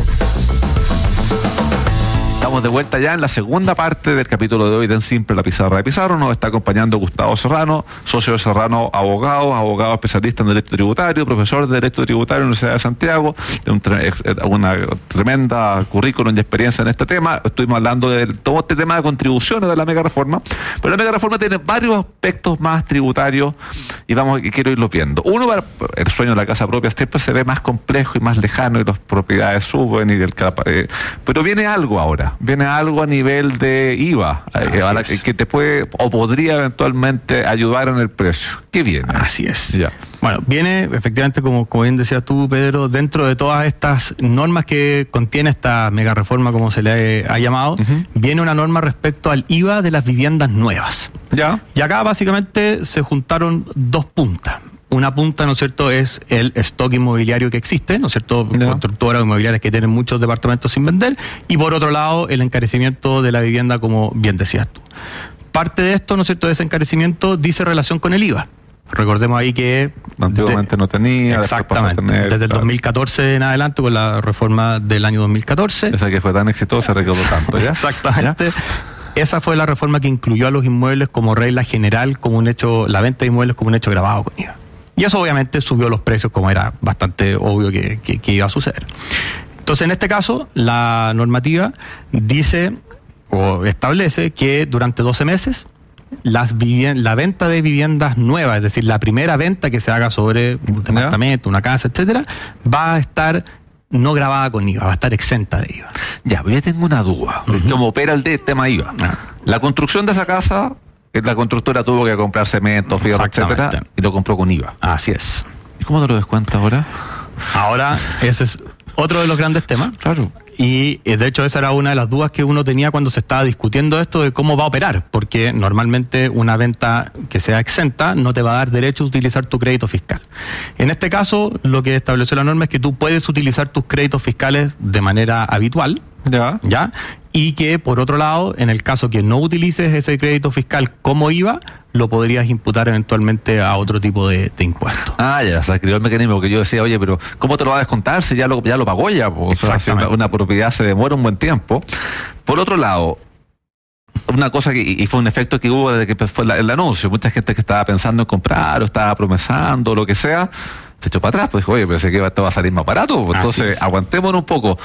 S14: Estamos de vuelta ya en la segunda parte del capítulo de hoy de En Simple, la pizarra de Pizarro. Nos está acompañando Gustavo Serrano, socio de Serrano Abogados, abogado especialista en Derecho Tributario, profesor de Derecho Tributario en la Universidad de Santiago, de un tre una tremenda currículum y experiencia en este tema. Estuvimos hablando de todo este tema de contribuciones de la mega reforma, pero la mega reforma tiene varios aspectos más tributarios y vamos, y quiero irlos viendo. Uno, para el sueño de la casa propia siempre se ve más complejo y más lejano y las propiedades suben y el eh, pero viene algo ahora. Viene algo a nivel de I V A, eh, que, que te puede o podría eventualmente ayudar en el precio. ¿Qué viene?
S15: Así es. Ya. Bueno, viene efectivamente, como, como bien decías tú, Pedro, dentro de todas estas normas que contiene esta mega reforma, como se le ha llamado, uh-huh. viene una norma respecto al I V A de las viviendas nuevas.
S14: Ya.
S15: Y acá básicamente se juntaron dos puntas. Una punta, ¿no es cierto?, es el stock inmobiliario que existe, ¿no es cierto?, no. constructoras inmobiliarias que tienen muchos departamentos sin vender, y por otro lado, el encarecimiento de la vivienda, como bien decías tú. Parte de esto, ¿no es cierto?, de ese encarecimiento dice relación con el I V A. Recordemos ahí que...
S14: Antiguamente de, no tenía.
S15: Exactamente. Tener, desde el claro. dos mil catorce en adelante, con la reforma del año dos mil catorce.
S14: Esa que fue tan exitosa, recaudó tanto, ¿ya?
S15: Exactamente. ¿Ya? Esa fue la reforma que incluyó a los inmuebles como regla general, como un hecho, la venta de inmuebles como un hecho grabado con I V A. Y eso obviamente subió los precios, como era bastante obvio que, que, que iba a suceder. Entonces, en este caso, la normativa dice o establece que durante doce meses las la venta de viviendas nuevas, es decir, la primera venta que se haga sobre un departamento, una casa, etcétera, va a estar no grabada con I V A, va a estar exenta de I V A.
S14: Ya, pero yo tengo una duda. Uh-huh. ¿Cómo opera el de tema I V A? Uh-huh. La construcción de esa casa... La constructora tuvo que comprar cemento, fierro, etcétera, y lo compró con I V A.
S15: Así es.
S14: ¿Y cómo te lo descuenta ahora?
S15: Ahora, ese es otro de los grandes temas.
S14: Claro.
S15: Y de hecho esa era una de las dudas que uno tenía cuando se estaba discutiendo esto de cómo va a operar, porque normalmente una venta que sea exenta no te va a dar derecho a utilizar tu crédito fiscal. En este caso, lo que estableció la norma es que tú puedes utilizar tus créditos fiscales de manera habitual,
S14: ya,
S15: ya, y que por otro lado, en el caso que no utilices ese crédito fiscal como I V A, lo podrías imputar eventualmente a otro tipo de, de impuesto.
S14: Ah, ya, se escribió el mecanismo que yo decía, oye, pero ¿cómo te lo va a descontar si ya lo, ya lo pagó ya? O sea, si una, una propiedad se demora un buen tiempo. Por otro lado, una cosa que, y fue un efecto que hubo desde que fue la, el anuncio, mucha gente que estaba pensando en comprar o estaba promesando o lo que sea, se echó para atrás, pues dijo, oye, pensé que esto va a salir más barato, pues, entonces aguantémonos un poco.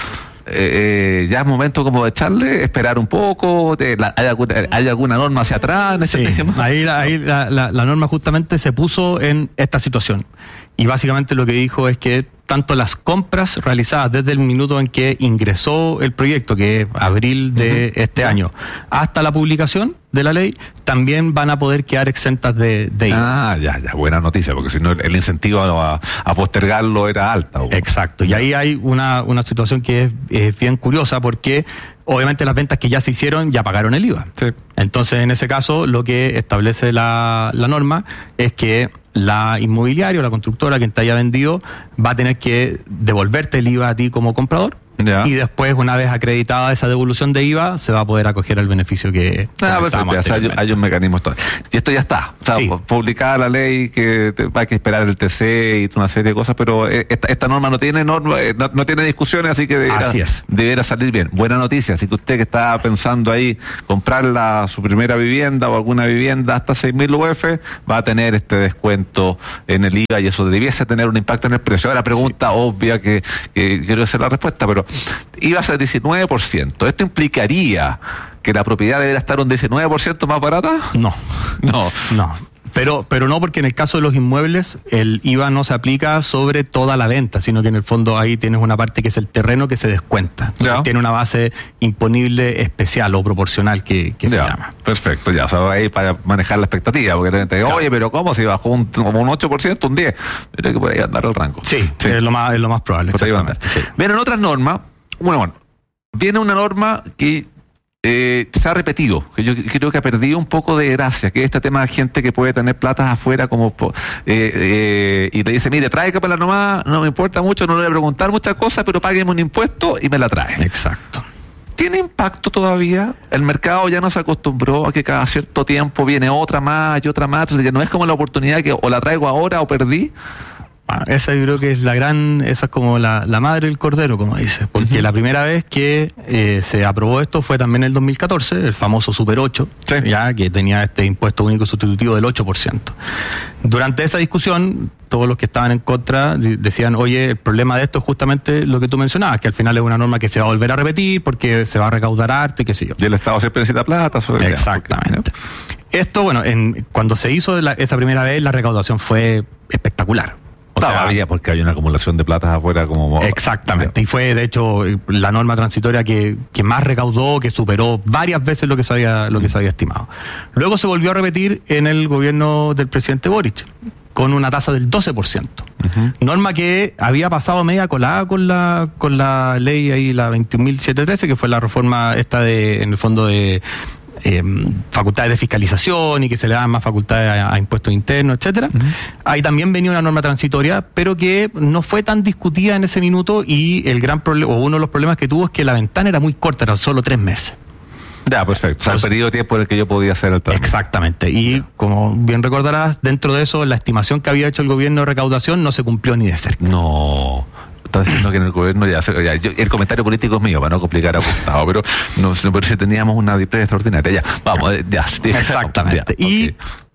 S14: Eh, eh, ya es momento como de echarle, esperar un poco, de, la, hay, alguna, hay alguna norma hacia atrás en ese
S15: sí,
S14: tema.
S15: Ahí, ahí la, la, la norma justamente se puso en esta situación y básicamente lo que dijo es que tanto las compras realizadas desde el minuto en que ingresó el proyecto, que es abril de uh-huh. este año, hasta la publicación de la ley, también van a poder quedar exentas de, de I V A.
S14: Ah, ya, ya, buena noticia, porque si no el incentivo a, a postergarlo era alta. ¿O?
S15: Exacto, y ahí hay una, una situación que es, es bien curiosa, porque obviamente las ventas que ya se hicieron ya pagaron el I V A.
S14: Sí.
S15: Entonces, en ese caso, lo que establece la, la norma es que la inmobiliaria o la constructora, quien te haya vendido, va a tener que devolverte el I V A a ti como comprador. Ya. Y después, una vez acreditada esa devolución de I V A, se va a poder acoger al beneficio que...
S14: Ah, perfecto, o sea, hay, hay un mecanismo. Y esto ya está. O sea, sí. Publicada la ley, que te, hay que esperar el T C y una serie de cosas, pero esta, esta norma no tiene norma, no, no tiene discusiones, así que deberá, así es. deberá salir bien. Buena noticia, así que usted que está pensando ahí comprar la, su primera vivienda o alguna vivienda hasta seis mil U F, va a tener este descuento en el I V A y eso debiese tener un impacto en el precio. Ahora, pregunta sí. obvia que, que quiero hacer la respuesta, pero iba a ser diecinueve por ciento. ¿Esto implicaría que la propiedad debería estar un diecinueve por ciento más barata?
S15: No.
S14: No.
S15: No. Pero, pero no, porque en el caso de los inmuebles el I V A no se aplica sobre toda la venta, sino que en el fondo ahí tienes una parte que es el terreno que se descuenta. Entonces, tiene una base imponible especial o proporcional que, que se
S14: ya,
S15: llama.
S14: Perfecto, ya, o sea, ahí para manejar la expectativa, porque la gente dice, claro. oye, pero ¿cómo? Si bajó un, como un ocho por ciento, un diez por ciento, pero que por ahí andar el rango.
S15: Sí, sí. Es, lo más, es lo más probable.
S14: Por ahí va a andar. Sí. Vienen otras normas, bueno, bueno, viene una norma que Eh, se ha repetido, que yo creo que ha perdido un poco de gracia, que es este tema de gente que puede tener platas afuera como eh, eh, y te dice, mire, tráigame la nomás, no me importa mucho, no le voy a preguntar muchas cosas, pero págueme un impuesto y me la trae.
S15: Exacto.
S14: ¿Tiene impacto todavía? El mercado ya no se acostumbró a que cada cierto tiempo viene otra más y otra más, entonces ya no es como la oportunidad que o la traigo ahora o perdí.
S15: Ah, esa yo creo que es la gran, esa es como la, la madre del cordero, como dices, porque uh-huh. la primera vez que eh, se aprobó esto fue también en el dos mil catorce, el famoso Super ocho, sí. ya que tenía este impuesto único sustitutivo del ocho por ciento. Durante esa discusión, todos los que estaban en contra decían, oye, el problema de esto es justamente lo que tú mencionabas, que al final es una norma que se va a volver a repetir porque se va a recaudar harto y qué sé yo.
S14: Y el Estado siempre necesita plata. Sobre
S15: Exactamente. Porque, esto, bueno, en, cuando se hizo la, esa primera vez, la recaudación fue espectacular.
S14: O sea, todavía porque hay una acumulación de platas afuera como...
S15: Exactamente, y fue de hecho la norma transitoria que, que más recaudó, que superó varias veces lo que se había, lo que se había estimado. Luego se volvió a repetir en el gobierno del presidente Boric, con una tasa del doce por ciento. Uh-huh. Norma que había pasado media colada con la con la ley ahí, la veintiún mil setecientos trece, que fue la reforma esta de, en el fondo de... Eh, facultades de fiscalización y que se le dan más facultades a, a impuestos internos, etcétera. Uh-huh. Ahí también venía una norma transitoria, pero que no fue tan discutida en ese minuto y el gran problema, o uno de los problemas que tuvo es que la ventana era muy corta, eran solo tres meses.
S14: Ya, perfecto. O sea, el periodo de tiempo en el que yo podía hacer el trámite.
S15: Exactamente. Y como bien recordarás, dentro de eso, la estimación que había hecho el gobierno de recaudación no se cumplió ni de cerca.
S14: No. Estás diciendo que en el gobierno ya, ya yo, el comentario político es mío para no complicar a Gustavo, pero no, pero si teníamos una display extraordinaria, ya, vamos, ya.
S15: Exactamente. Ya, y okay.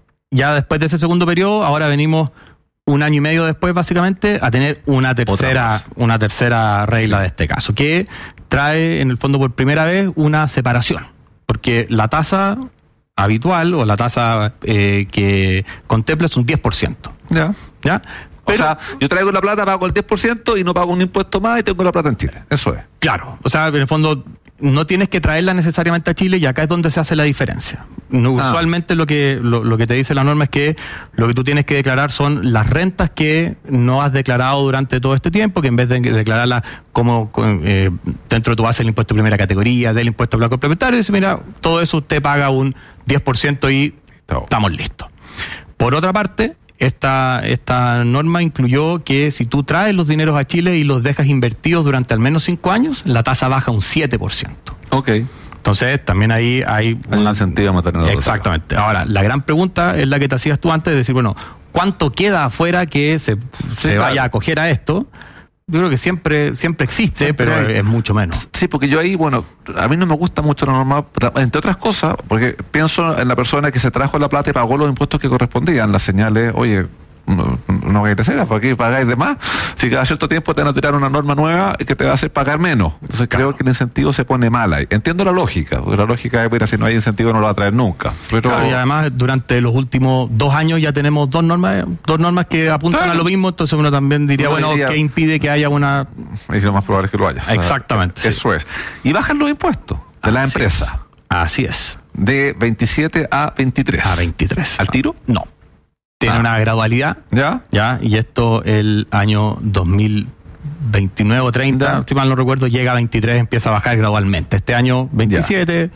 S15: ya después de ese segundo periodo, ahora venimos un año y medio después, básicamente, a tener una tercera, una tercera regla de este caso, que trae, en el fondo, por primera vez, una separación, porque la tasa habitual o la tasa eh, que contempla es un diez por ciento.
S14: Ya.
S15: ¿Ya?
S14: Pero, o sea, yo traigo la plata, pago el diez por ciento y no pago un impuesto más y tengo la plata en Chile. Eso es.
S15: Claro. O sea, en el fondo, no tienes que traerla necesariamente a Chile y acá es donde se hace la diferencia. No, ah. Usualmente lo que lo, lo que te dice la norma es que lo que tú tienes que declarar son las rentas que no has declarado durante todo este tiempo, que en vez de declararlas como eh, dentro de tu base del impuesto de primera categoría, del impuesto blanco complementario, dice, mira, todo eso usted paga un diez por ciento y oh. estamos listos. Por otra parte, Esta, esta norma incluyó que si tú traes los dineros a Chile y los dejas invertidos durante al menos cinco años, la tasa baja un siete por ciento.
S14: Ok.
S15: Entonces, también ahí hay...
S14: Un, un incentivo a mantenerlo.
S15: Exactamente. Ahora, la gran pregunta es la que te hacías tú antes, de decir, bueno, ¿cuánto queda afuera que se, sí, se vaya claro. a acoger a esto? Yo creo que siempre siempre existe, siempre pero hay. Es mucho menos.
S14: Sí, porque yo ahí, bueno, a mí no me gusta mucho la norma, entre otras cosas, porque pienso en la persona que se trajo la plata y pagó los impuestos que correspondían. Las señales, oye, no, no vais a crecer, ¿por qué pagáis de más? Si cada cierto tiempo te van a tirar una norma nueva que te va a hacer pagar menos. Entonces claro. creo que el incentivo se pone mal ahí. Entiendo la lógica, porque la lógica es, mira, si no hay incentivo no lo va a traer nunca. Pero...
S15: Claro, y además durante los últimos dos años ya tenemos dos normas dos normas que apuntan claro. a lo mismo, entonces uno también diría, uno bueno, diría, ¿qué impide que haya una...?
S14: Y lo más probable es que lo haya.
S15: Exactamente.
S14: Sí. Eso es. Y bajan los impuestos de la empresa.
S15: Es. Así es.
S14: De veintisiete a veintitrés.
S15: A veintitrés.
S14: ¿Al tiro?
S15: No. Tiene ah. una gradualidad,
S14: ¿ya?
S15: ¿ya? Y esto el año dos mil veintinueve o treinta, si mal no recuerdo, llega a veintitrés, empieza a bajar gradualmente. Este año veintisiete,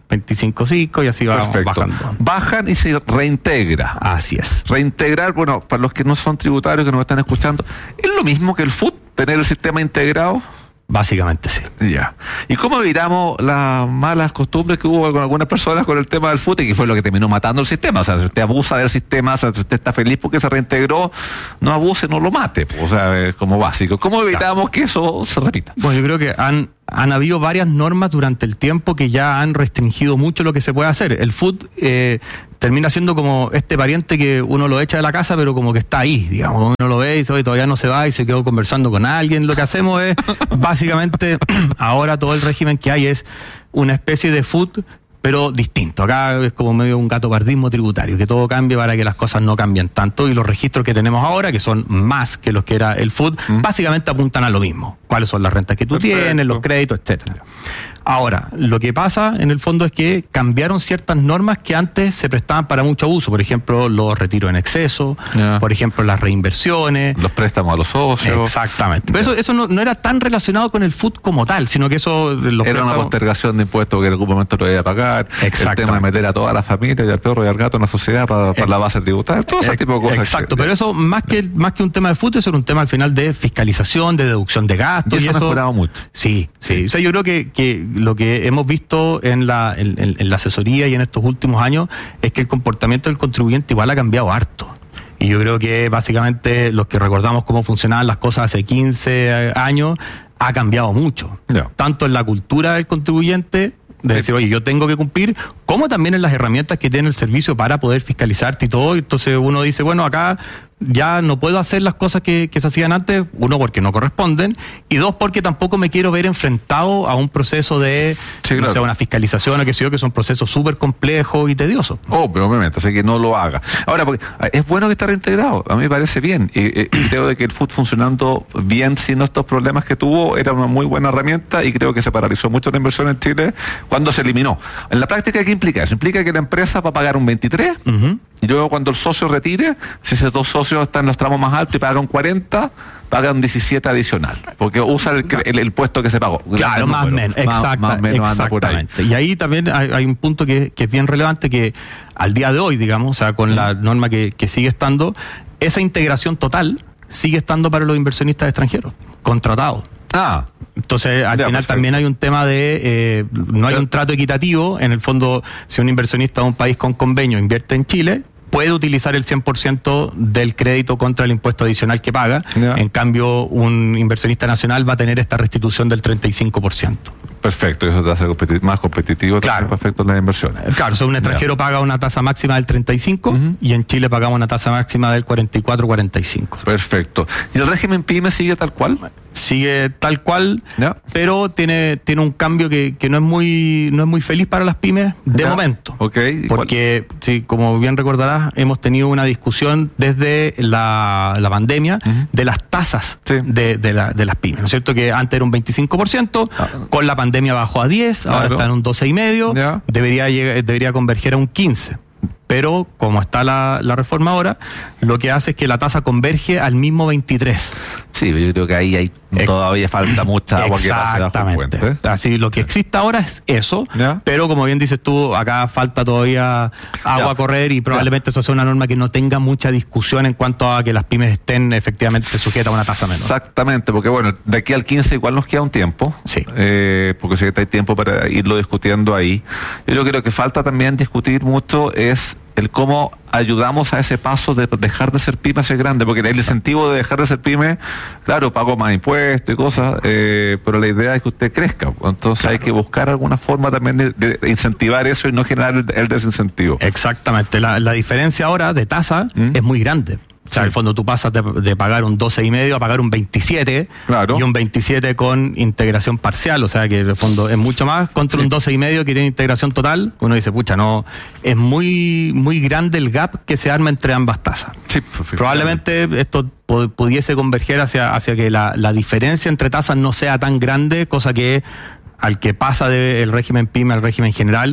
S15: veinticinco punto cinco y así va bajando.
S14: Bajan y se reintegra.
S15: Así es.
S14: Reintegrar, bueno, para los que no son tributarios, que nos están escuchando, ¿es lo mismo que el F U T, tener el sistema integrado?
S15: Básicamente sí.
S14: Ya. ¿Y cómo evitamos las malas costumbres que hubo con algunas personas con el tema del F U T, y que fue lo que terminó matando el sistema? O sea, si usted abusa del sistema, o sea, si usted está feliz porque se reintegró, no abuse, no lo mate. O sea, es como básico. ¿Cómo evitamos que eso se repita?
S15: Bueno, yo creo que han, han habido varias normas durante el tiempo que ya han restringido mucho lo que se puede hacer. El F U T eh, termina siendo como este pariente que uno lo echa de la casa, pero como que está ahí, digamos, uno lo ve y dice, oye, todavía no se va y se quedó conversando con alguien. Lo que hacemos es, básicamente, ahora todo el régimen que hay es una especie de F U T, pero distinto. Acá es como medio un gatopardismo tributario, que todo cambie para que las cosas no cambien tanto, y los registros que tenemos ahora, que son más que los que era el F U T, ¿Mm? básicamente apuntan a lo mismo. ¿Cuáles son las rentas que tú Perfecto. tienes, los créditos, etcétera? Ahora, lo que pasa en el fondo es que cambiaron ciertas normas que antes se prestaban para mucho abuso. Por ejemplo, los retiros en exceso, yeah. por ejemplo, las reinversiones.
S14: Los préstamos a los socios.
S15: Exactamente. Pero yeah. eso, eso no, no era tan relacionado con el F U T como tal, sino que eso... Los
S14: era
S15: préstamos...
S14: una postergación de impuestos que en algún momento lo iba a pagar. El tema de meter a toda la familia y al perro y al gato en la sociedad para, para eh, la base tributaria. Todo ese eh, tipo de cosas.
S15: Exacto,
S14: que,
S15: pero eso más que, más que un tema de F U T, eso era un tema al final de fiscalización, de deducción de gastos.
S14: Y eso, y eso ha mejorado mucho.
S15: Sí, sí. O sea, yo creo que, que lo que hemos visto visto en la, en, en la asesoría y en estos últimos años es que el comportamiento del contribuyente igual ha cambiado harto. Y yo creo que básicamente los que recordamos cómo funcionaban las cosas hace quince años, ha cambiado mucho. Yeah. Tanto en la cultura del contribuyente, de decir, oye, yo tengo que cumplir, como también en las herramientas que tiene el servicio para poder fiscalizarte y todo. Entonces uno dice, bueno, acá ya no puedo hacer las cosas que, que se hacían antes, uno, porque no corresponden, y dos, porque tampoco me quiero ver enfrentado a un proceso de, sí, claro. no sé, una fiscalización o qué sé yo, que son procesos súper complejos y tediosos.
S14: Oh, pero obviamente, así que no lo haga. Ahora, porque es bueno que esté reintegrado, a mí me parece bien, y, y creo de que el F U T funcionando bien sin estos problemas que tuvo, era una muy buena herramienta, y creo que se paralizó mucho la inversión en Chile cuando se eliminó. En la práctica, ¿qué implica eso? Implica que la empresa va a pagar un veintitrés, uh-huh. y luego cuando el socio retire, si esos dos socios están en los tramos más altos y pagan cuarenta, pagan diecisiete adicional, porque usa el, el, el puesto que se pagó.
S15: Claro, más o menos, exacta, más, más menos exactamente. Ahí. Y ahí también hay, hay un punto que, que es bien relevante, que al día de hoy, digamos, o sea, con mm. la norma que, que sigue estando, esa integración total sigue estando para los inversionistas extranjeros, contratados.
S14: Ah,
S15: entonces al ya, final perfecto. También hay un tema de eh, no hay ya. un trato equitativo. En el fondo, si un inversionista de un país con convenio invierte en Chile, puede utilizar el cien por ciento del crédito contra el impuesto adicional que paga. Ya. En cambio, un inversionista nacional va a tener esta restitución del treinta y cinco por ciento.
S14: Perfecto, eso te hace competi- más competitivo.
S15: Claro.
S14: Perfecto las inversiones.
S15: Claro, o sea, un extranjero ya. paga una tasa máxima del treinta y cinco por ciento uh-huh. y en Chile pagamos una tasa máxima del cuarenta y cuatro a cuarenta y cinco por ciento.
S14: Perfecto. ¿Y el régimen PYME sigue tal cual?
S15: Sigue tal cual,
S14: ya.
S15: pero tiene tiene un cambio que, que no es muy no es muy feliz para las pymes de ya. momento.
S14: Okay.
S15: Porque, sí, como bien recordarás, hemos tenido una discusión desde la, la pandemia uh-huh. de las tasas sí. de, de, la, de las pymes, ¿no es cierto? Que antes era un veinticinco por ciento, ah. con la pandemia bajó a diez, claro. ahora está en un doce y medio, ya. debería llegar, debería converger a un quince. Pero como está la, la reforma ahora, lo que hace es que la tasa converge al mismo veintitrés.
S14: Sí, yo creo que ahí hay todavía falta mucha agua que pase bajo el puente.
S15: Así, lo que existe ahora es eso, ¿ya? Pero como bien dices tú, acá falta todavía agua ya. a correr, y probablemente ya. eso sea una norma que no tenga mucha discusión en cuanto a que las pymes estén efectivamente sujetas a una tasa menor.
S14: Exactamente, porque bueno, de aquí al quince igual nos queda un tiempo,
S15: sí.
S14: eh, porque sí que hay tiempo para irlo discutiendo ahí. Yo creo que lo que falta también discutir mucho es el cómo ayudamos a ese paso de dejar de ser pyme hacia grande, porque el incentivo de dejar de ser pyme, claro, pago más impuestos y cosas, eh, pero la idea es que usted crezca, entonces claro. hay que buscar alguna forma también de, de incentivar eso y no generar el, el desincentivo.
S15: Exactamente, la, la diferencia ahora de tasa ¿Mm? es muy grande. O sea, sí. en el fondo tú pasas de, de pagar un doce y medio a pagar un veintisiete,
S14: claro.
S15: y un veintisiete con integración parcial, o sea que en el fondo es mucho más contra sí. un doce y medio que tiene integración total. Uno dice, pucha, no, es muy muy grande el gap que se arma entre ambas tasas.
S14: Sí,
S15: probablemente esto pudiese converger hacia, hacia que la, la diferencia entre tasas no sea tan grande, cosa que al que pasa del régimen PYME al régimen general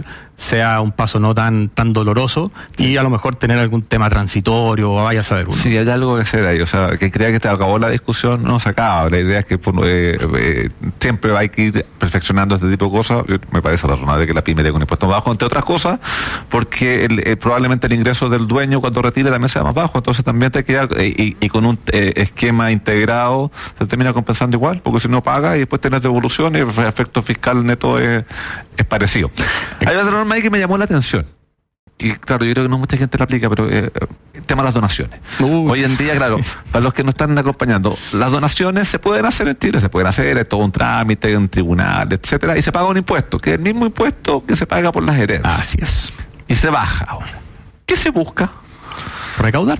S15: sea un paso no tan tan doloroso y a lo mejor tener algún tema transitorio o vaya a saber uno.
S14: Sí, hay algo que hacer ahí, o sea, que crea que se acabó la discusión, no se acaba. La idea es que eh, eh, siempre hay que ir perfeccionando este tipo de cosas. Me parece razonable que la pyme tenga un impuesto más bajo, entre otras cosas, porque el, eh, probablemente el ingreso del dueño cuando retire también sea más bajo, entonces también te queda, eh, y, y con un eh, esquema integrado se termina compensando igual, porque si no paga y después tienes devolución y el efecto fiscal neto es, es parecido. Hay otra norma ahí que me llamó la atención. Y claro, yo creo que no mucha gente la aplica, pero eh, el tema de las donaciones. Uh. Hoy en día, claro, para los que nos están acompañando, las donaciones se pueden hacer en Chile, se pueden hacer, es todo un trámite, en tribunal, etcétera, y se paga un impuesto, que es el mismo impuesto que se paga por las herencias.
S15: Así es.
S14: Y se baja ahora. ¿Qué se busca?
S15: Recaudar.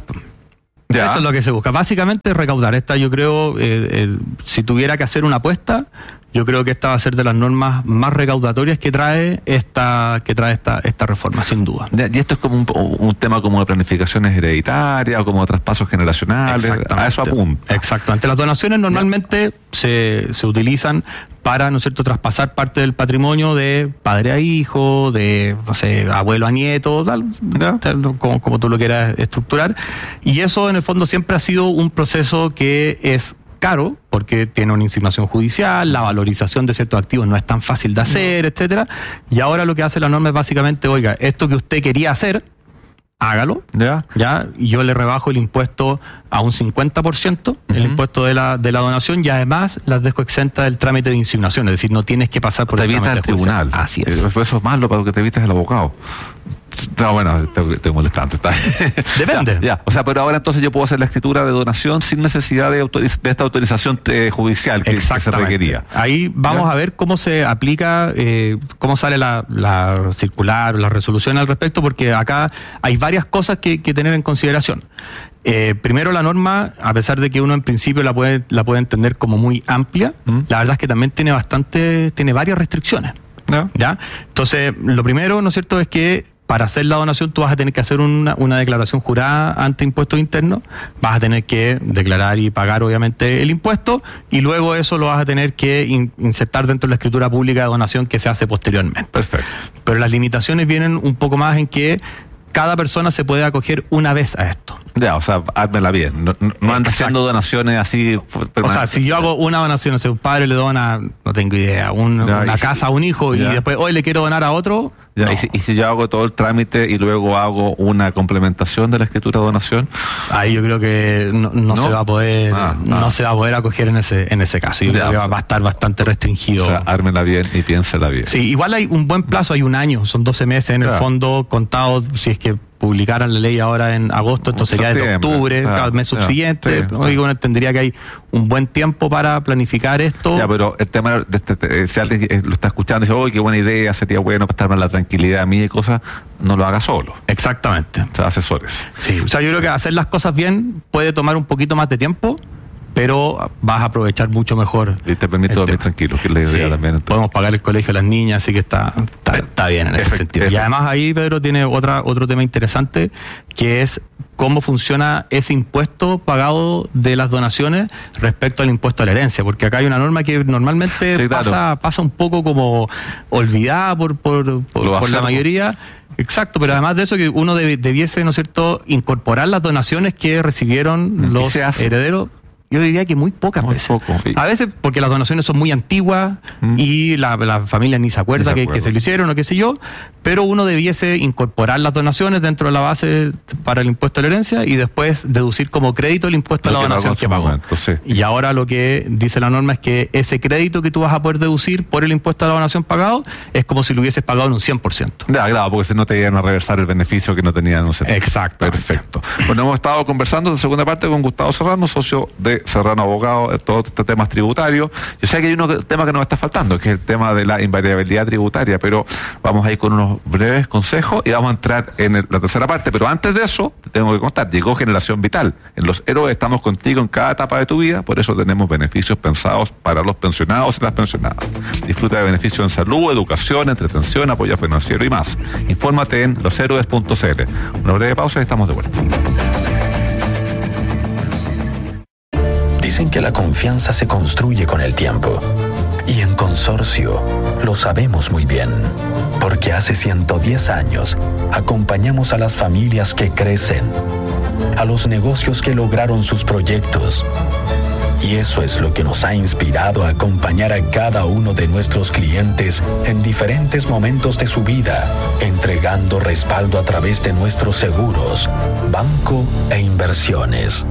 S15: Ya. Eso es lo que se busca. Básicamente recaudar. Esta yo creo, eh, eh, si tuviera que hacer una apuesta, yo creo que esta va a ser de las normas más recaudatorias que trae esta que trae esta esta reforma, sin duda.
S14: Y esto es como un, un tema como de planificaciones hereditarias o como de traspasos generacionales, a eso apunta.
S15: Exactamente. Las donaciones normalmente se, se utilizan para, ¿no es cierto?, traspasar parte del patrimonio de padre a hijo, de, no sé, abuelo a nieto, tal, tal, como, como tú lo quieras estructurar. Y eso, en el fondo, siempre ha sido un proceso que es caro, porque tiene una insinuación judicial, la valorización de ciertos activos no es tan fácil de hacer, no. etcétera. Y ahora lo que hace la norma es básicamente, oiga, esto que usted quería hacer, hágalo, ya, ya, y yo le rebajo el impuesto a un cincuenta por ciento, uh-huh. el impuesto de la de la donación, y además las dejo exenta del trámite de insignación, es decir, no tienes que pasar por
S14: te
S15: el
S14: evitas el tribunal.
S15: Así es.
S14: Eso es malo para lo que te evitas el abogado. No, bueno, estoy molestando. Está.
S15: Depende.
S14: Ya, ya. O sea, pero ahora entonces yo puedo hacer la escritura de donación sin necesidad de, autoriz- de esta autorización eh, judicial que, que se requería.
S15: Ahí vamos ¿Ya? a ver cómo se aplica, eh, cómo sale la, la circular o la resolución al respecto, porque acá hay varias cosas que, que tener en consideración. Eh, primero, la norma, a pesar de que uno en principio la puede, la puede entender como muy amplia, ¿Mm? la verdad es que también tiene bastante, tiene varias restricciones. ¿No? ¿Ya? Entonces, lo primero, ¿no es cierto?, es que para hacer la donación tú vas a tener que hacer una, una declaración jurada ante impuestos internos, vas a tener que declarar y pagar obviamente el impuesto, y luego eso lo vas a tener que in, insertar dentro de la escritura pública de donación que se hace posteriormente.
S14: Perfecto.
S15: Pero las limitaciones vienen un poco más en que cada persona se puede acoger una vez a esto.
S14: Ya, o sea, házmela bien. No, no, no andas haciendo donaciones así.
S15: O sea, si yo hago una donación, o sea, un padre le dona, no tengo idea, un, ya, una casa si, a un hijo ya. y después hoy le quiero donar a otro.
S14: Ya,
S15: no.
S14: y, si, y si yo hago todo el trámite y luego hago una complementación de la escritura de donación,
S15: ahí yo creo que no, no, ¿No? se va a poder, ah, no ah. se va a poder acoger en ese en ese caso. Yo ya, creo que va a estar bastante restringido.
S14: O sea, ármela bien y piénsela bien.
S15: Sí, igual hay un buen plazo, hay un año, son doce meses en ya. el fondo contado, si es que publicaran la ley ahora en agosto, esto sería de octubre, ah, cada mes subsiguiente. Sí, sí. Uno entendería que hay un buen tiempo para planificar esto.
S14: Ya, pero el tema de este, si alguien lo está escuchando y dice, oye, qué buena idea, sería bueno para estar en la tranquilidad mía y cosas, no lo haga solo.
S15: Exactamente.
S14: O sea, asesores.
S15: Sí, o sea, yo creo que hacer las cosas bien puede tomar un poquito más de tiempo, pero vas a aprovechar mucho mejor.
S14: Y te permite dormir tranquilo, que es la idea
S15: sí,
S14: también. Entonces.
S15: Podemos pagar el colegio a las niñas, así que está, está, está bien en ese Efect, sentido. Efect. Y además ahí, Pedro, tiene otra otro tema interesante, que es cómo funciona ese impuesto pagado de las donaciones respecto al impuesto a la herencia, porque acá hay una norma que normalmente sí, claro. pasa pasa un poco como olvidada por, por, por, por la mayoría. Exacto, pero además de eso que uno deb- debiese, ¿no es cierto?, incorporar las donaciones que recibieron los herederos. Yo diría que muy pocas muy veces. Poco, sí. A veces porque las donaciones son muy antiguas mm. y la, la familia ni se acuerda ni se que, que se lo hicieron o qué sé yo, pero uno debiese incorporar las donaciones dentro de la base para el impuesto a la herencia y después deducir como crédito el impuesto lo a la donación que pagó. Momento, sí. Y ahora lo que dice la norma es que ese crédito que tú vas a poder deducir por el impuesto a la donación pagado es como si lo hubieses pagado en un cien por ciento.
S14: Ya, claro, porque si no te iban a reversar el beneficio que no tenían un centavo.
S15: Exacto.
S14: Perfecto. Bueno, hemos estado conversando en la segunda parte con Gustavo Serrano, socio de Serrano Abogado, todos estos temas tributarios. Yo sé que hay un tema que nos está faltando, que es el tema de la invariabilidad tributaria, pero vamos a ir con unos breves consejos y vamos a entrar en el, la tercera parte. Pero antes de eso, te tengo que contar, llegó Generación Vital. En Los Héroes estamos contigo en cada etapa de tu vida, por eso tenemos beneficios pensados para los pensionados y las pensionadas. Disfruta de beneficios en salud, educación, entretención, apoyo financiero y más. Infórmate en los héroes punto c l. Una breve pausa y estamos de vuelta.
S12: Dicen que la confianza se construye con el tiempo. Y en Consorcio lo sabemos muy bien, porque hace ciento diez años acompañamos a las familias que crecen, a los negocios que lograron sus proyectos. Y eso es lo que nos ha inspirado a acompañar a cada uno de nuestros clientes en diferentes momentos de su vida, entregando respaldo a través de nuestros seguros, banco e inversiones.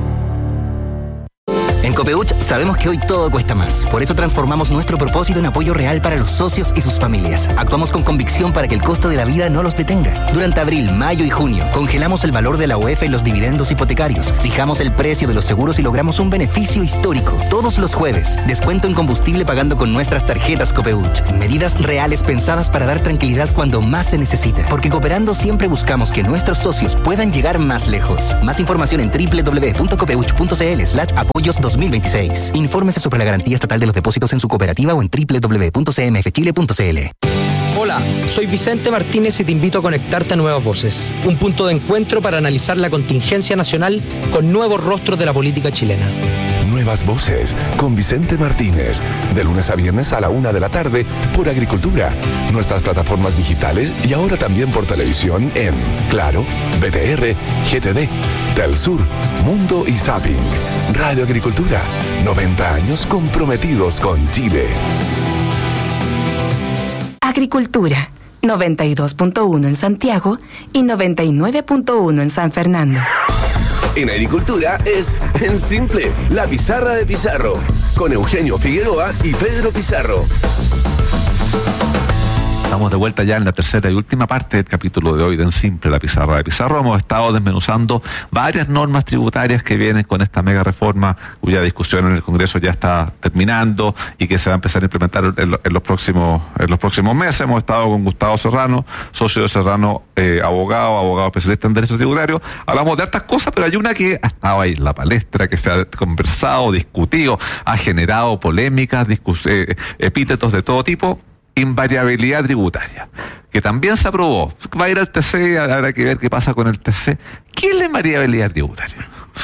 S19: En Copeuch sabemos que hoy todo cuesta más. Por eso transformamos nuestro propósito en apoyo real para los socios y sus familias. Actuamos con convicción para que el costo de la vida no los detenga. Durante abril, mayo y junio, congelamos el valor de la O E F en los dividendos hipotecarios, fijamos el precio de los seguros y logramos un beneficio histórico. Todos los jueves, descuento en combustible pagando con nuestras tarjetas Copeuch. Medidas reales pensadas para dar tranquilidad cuando más se necesita. Porque cooperando siempre buscamos que nuestros socios puedan llegar más lejos. Más información en doble u doble u doble u punto copeuch punto c l slash apoyos dos mil veintiséis. Infórmese sobre la garantía estatal de los depósitos en su cooperativa o en doble u doble u doble u punto c m f chile punto c l.
S13: Hola, soy Vicente Martínez y te invito a conectarte a Nuevas Voces, un punto de encuentro para analizar la contingencia nacional con nuevos rostros de la política chilena.
S4: Nuevas Voces con Vicente Martínez, de lunes a viernes a la una de la tarde por Agricultura, nuestras plataformas digitales y ahora también por televisión en Claro, B T R, G T D, Telsur, Mundo y Zapping. Radio Agricultura, noventa años comprometidos con Chile.
S11: Agricultura, noventa y dos punto uno en Santiago y noventa y nueve punto uno en San Fernando.
S18: En Agricultura es En Simple, la pizarra de Pizarro, con Eugenio Figueroa y Pedro Pizarro.
S14: Estamos de vuelta ya en la tercera y última parte del capítulo de hoy de En Simple, la pizarra de Pizarro. Hemos estado desmenuzando varias normas tributarias que vienen con esta mega reforma cuya discusión en el Congreso ya está terminando y que se va a empezar a implementar en, en los próximos en los próximos meses. Hemos estado con Gustavo Serrano, socio de Serrano, eh, abogado, abogado especialista en derecho tributario. Hablamos de hartas cosas, pero hay una que ha estado ahí en la palestra, que se ha conversado, discutido, ha generado polémicas, discus- eh, epítetos de todo tipo. Invariabilidad tributaria, que también se aprobó. Va a ir al T C, habrá que ver qué pasa con el T C. ¿Qué es la invariabilidad tributaria?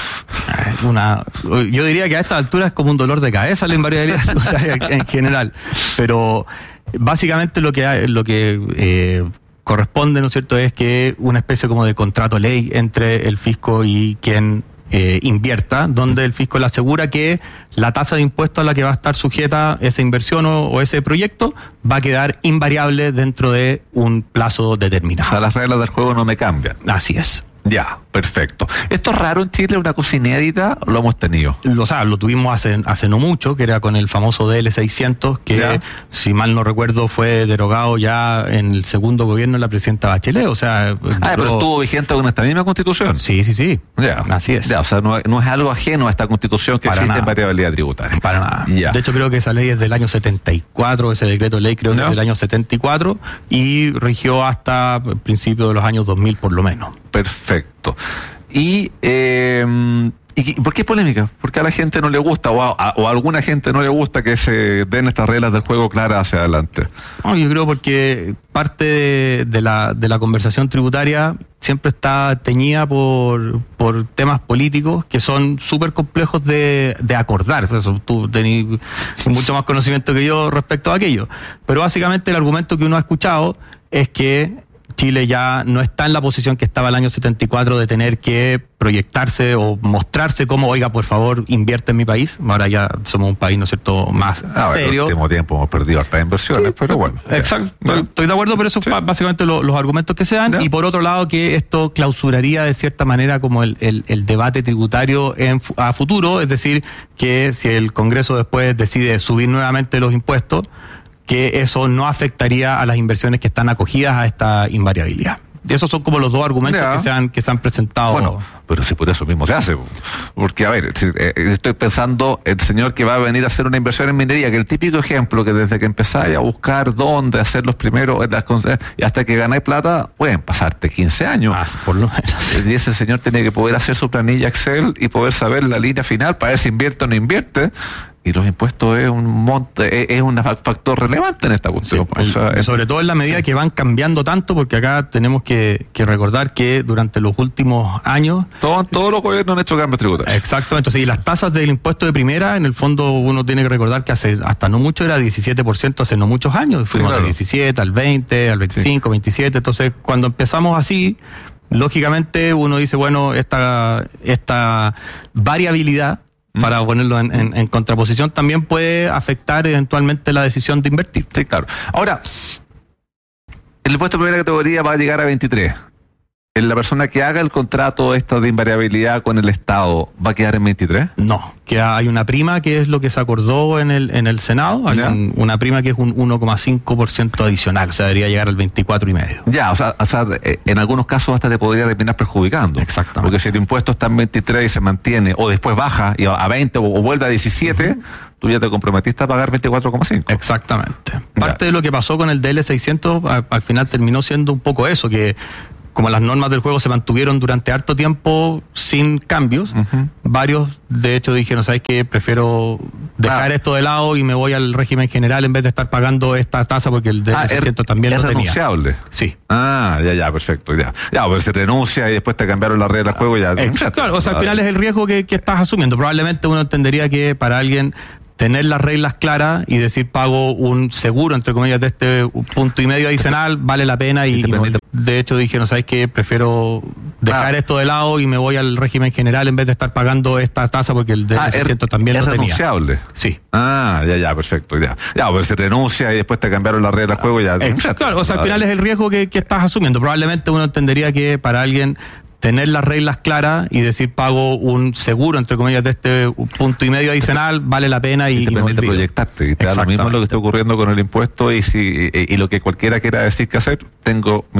S15: Una, yo diría que a esta altura es como un dolor de cabeza la invariabilidad tributaria en general, pero básicamente lo que hay, lo que eh, corresponde, ¿no es cierto?, es que una especie como de contrato ley entre el fisco y quien Eh, invierta, donde el fisco le asegura que la tasa de impuesto a la que va a estar sujeta esa inversión o, o ese proyecto va a quedar invariable dentro de un plazo determinado.
S14: O sea, las reglas del juego no me cambian.
S15: Así es.
S14: Ya, perfecto. ¿Esto es raro en Chile? ¿Una cosa inédita? ¿Lo hemos tenido?
S15: O sea, lo tuvimos hace, hace no mucho, que era con el famoso D L seiscientos, que, ya, si mal no recuerdo, fue derogado ya en el segundo gobierno de la presidenta Bachelet. O sea,
S14: ah, duró... pero estuvo vigente con esta misma constitución.
S15: Sí, sí, sí.
S14: Ya,
S15: así es.
S14: Ya, o sea, no, no es algo ajeno a esta constitución que
S15: para
S14: existe
S15: nada.
S14: En variabilidad tributaria.
S15: Para nada.
S14: Ya.
S15: De hecho, creo que esa ley es del año setenta y cuatro, ese decreto de ley creo que no. es del año setenta y cuatro, y rigió hasta principios de los años dos mil por lo menos.
S14: Perfecto. Y, eh, ¿y por qué es polémica? Porque a la gente no le gusta, o a, a, o a alguna gente no le gusta que se den estas reglas del juego claras hacia adelante.
S15: No, yo creo porque parte de, de, la, de la conversación tributaria siempre está teñida por, por temas políticos que son súper complejos de, de acordar. Eso, tú tenés mucho más conocimiento que yo respecto a aquello. Pero básicamente el argumento que uno ha escuchado es que Chile ya no está en la posición que estaba el año setenta y cuatro de tener que proyectarse o mostrarse como, oiga, por favor, invierte en mi país. Ahora ya somos un país, ¿no es cierto?, más
S14: ah,
S15: serio.
S14: En el último tiempo hemos perdido hartas inversiones, sí, pero bueno.
S15: Exacto, ya. estoy, estoy de acuerdo, pero eso sí. es básicamente lo, los argumentos que se dan. Ya. Y por otro lado, que esto clausuraría de cierta manera como el, el, el debate tributario en, a futuro, es decir, que si el Congreso después decide subir nuevamente los impuestos, que eso no afectaría a las inversiones que están acogidas a esta invariabilidad. Esos son como los dos argumentos que se, han, que se han presentado.
S14: Bueno, pero si por eso mismo se hace. Porque, a ver, si, eh, estoy pensando, el señor que va a venir a hacer una inversión en minería, que el típico ejemplo que desde que empezáis a buscar dónde hacer los primeros, y hasta que ganáis plata, pueden pasarte quince años.
S15: Más, por lo menos.
S14: Y ese señor tiene que poder hacer su planilla Excel y poder saber la línea final para ver si invierte o no invierte. Y los impuestos es un monte, es un factor relevante en esta cuestión.
S15: Sí, el, o sea, sobre todo en la medida sí. que van cambiando tanto, porque acá tenemos que, que recordar que durante los últimos años...
S14: Todo, todos los gobiernos han hecho cambios tributarios.
S15: Exactamente. Sí, las tasas del impuesto de primera, en el fondo uno tiene que recordar que hace hasta no mucho era diecisiete por ciento, hace no muchos años. Fuimos sí, claro. de diecisiete al veinte, al veinticinco, sí. veintisiete. Entonces, cuando empezamos así, lógicamente uno dice, bueno, esta, esta variabilidad, para ponerlo en, en, en contraposición, también puede afectar eventualmente la decisión de invertir.
S14: Sí, claro. Ahora, el impuesto de primera categoría va a llegar a veintitrés. ¿La persona que haga el contrato esta de invariabilidad con el Estado va a quedar en veintitrés?
S15: No, que hay una prima que es lo que se acordó en el en el Senado, hay un, una prima que es un uno coma cinco por ciento adicional, o sea, debería llegar al veinticuatro y medio.
S14: Ya, o sea, o sea, en algunos casos hasta te podría terminar perjudicando.
S15: Exactamente.
S14: Porque si el impuesto está en veintitrés y se mantiene, o después baja y a veinte o, o vuelve a diecisiete, uh-huh. tú ya te comprometiste a pagar veinticuatro coma cinco.
S15: Exactamente. Parte ya. de lo que pasó con el D L seiscientos al, al final terminó siendo un poco eso, que como las normas del juego se mantuvieron durante harto tiempo sin cambios, uh-huh. varios de hecho dijeron, ¿sabes qué? Prefiero dejar ah. esto de lado y me voy al régimen general en vez de estar pagando esta tasa porque el D L seiscientos ah, también
S14: es
S15: lo tenía.
S14: ¿Es renunciable?
S15: Sí.
S14: Ah, ya, ya, perfecto, ya. Ya, pero se renuncia y después te cambiaron las reglas del juego y ya...
S15: Exacto, claro, o sea, al final es el riesgo que, que estás asumiendo. Probablemente uno entendería que para alguien tener las reglas claras y decir pago un seguro, entre comillas, de este punto y medio adicional, vale la pena y, y no, de hecho dijeron, ¿sabes qué? Prefiero dejar ah. esto de lado y me voy al régimen general en vez de estar pagando esta tasa porque el D L seiscientos ah, también
S14: es
S15: lo tenía.
S14: ¿Es renunciable?
S15: Sí.
S14: Ah, ya, ya, perfecto, ya. Ya, pero se renuncia y después te cambiaron las reglas del juego y ya...
S15: Exacto, claro, o sea, al final es el riesgo que, que estás asumiendo. Probablemente uno entendería que para alguien tener las reglas claras y decir pago un seguro, entre comillas, de este punto y medio adicional, vale la pena y,
S14: y te
S15: y
S14: permite proyectarte. Y te da lo mismo lo que está ocurriendo con el impuesto y, si, y, y lo que cualquiera quiera decir que hacer, tengo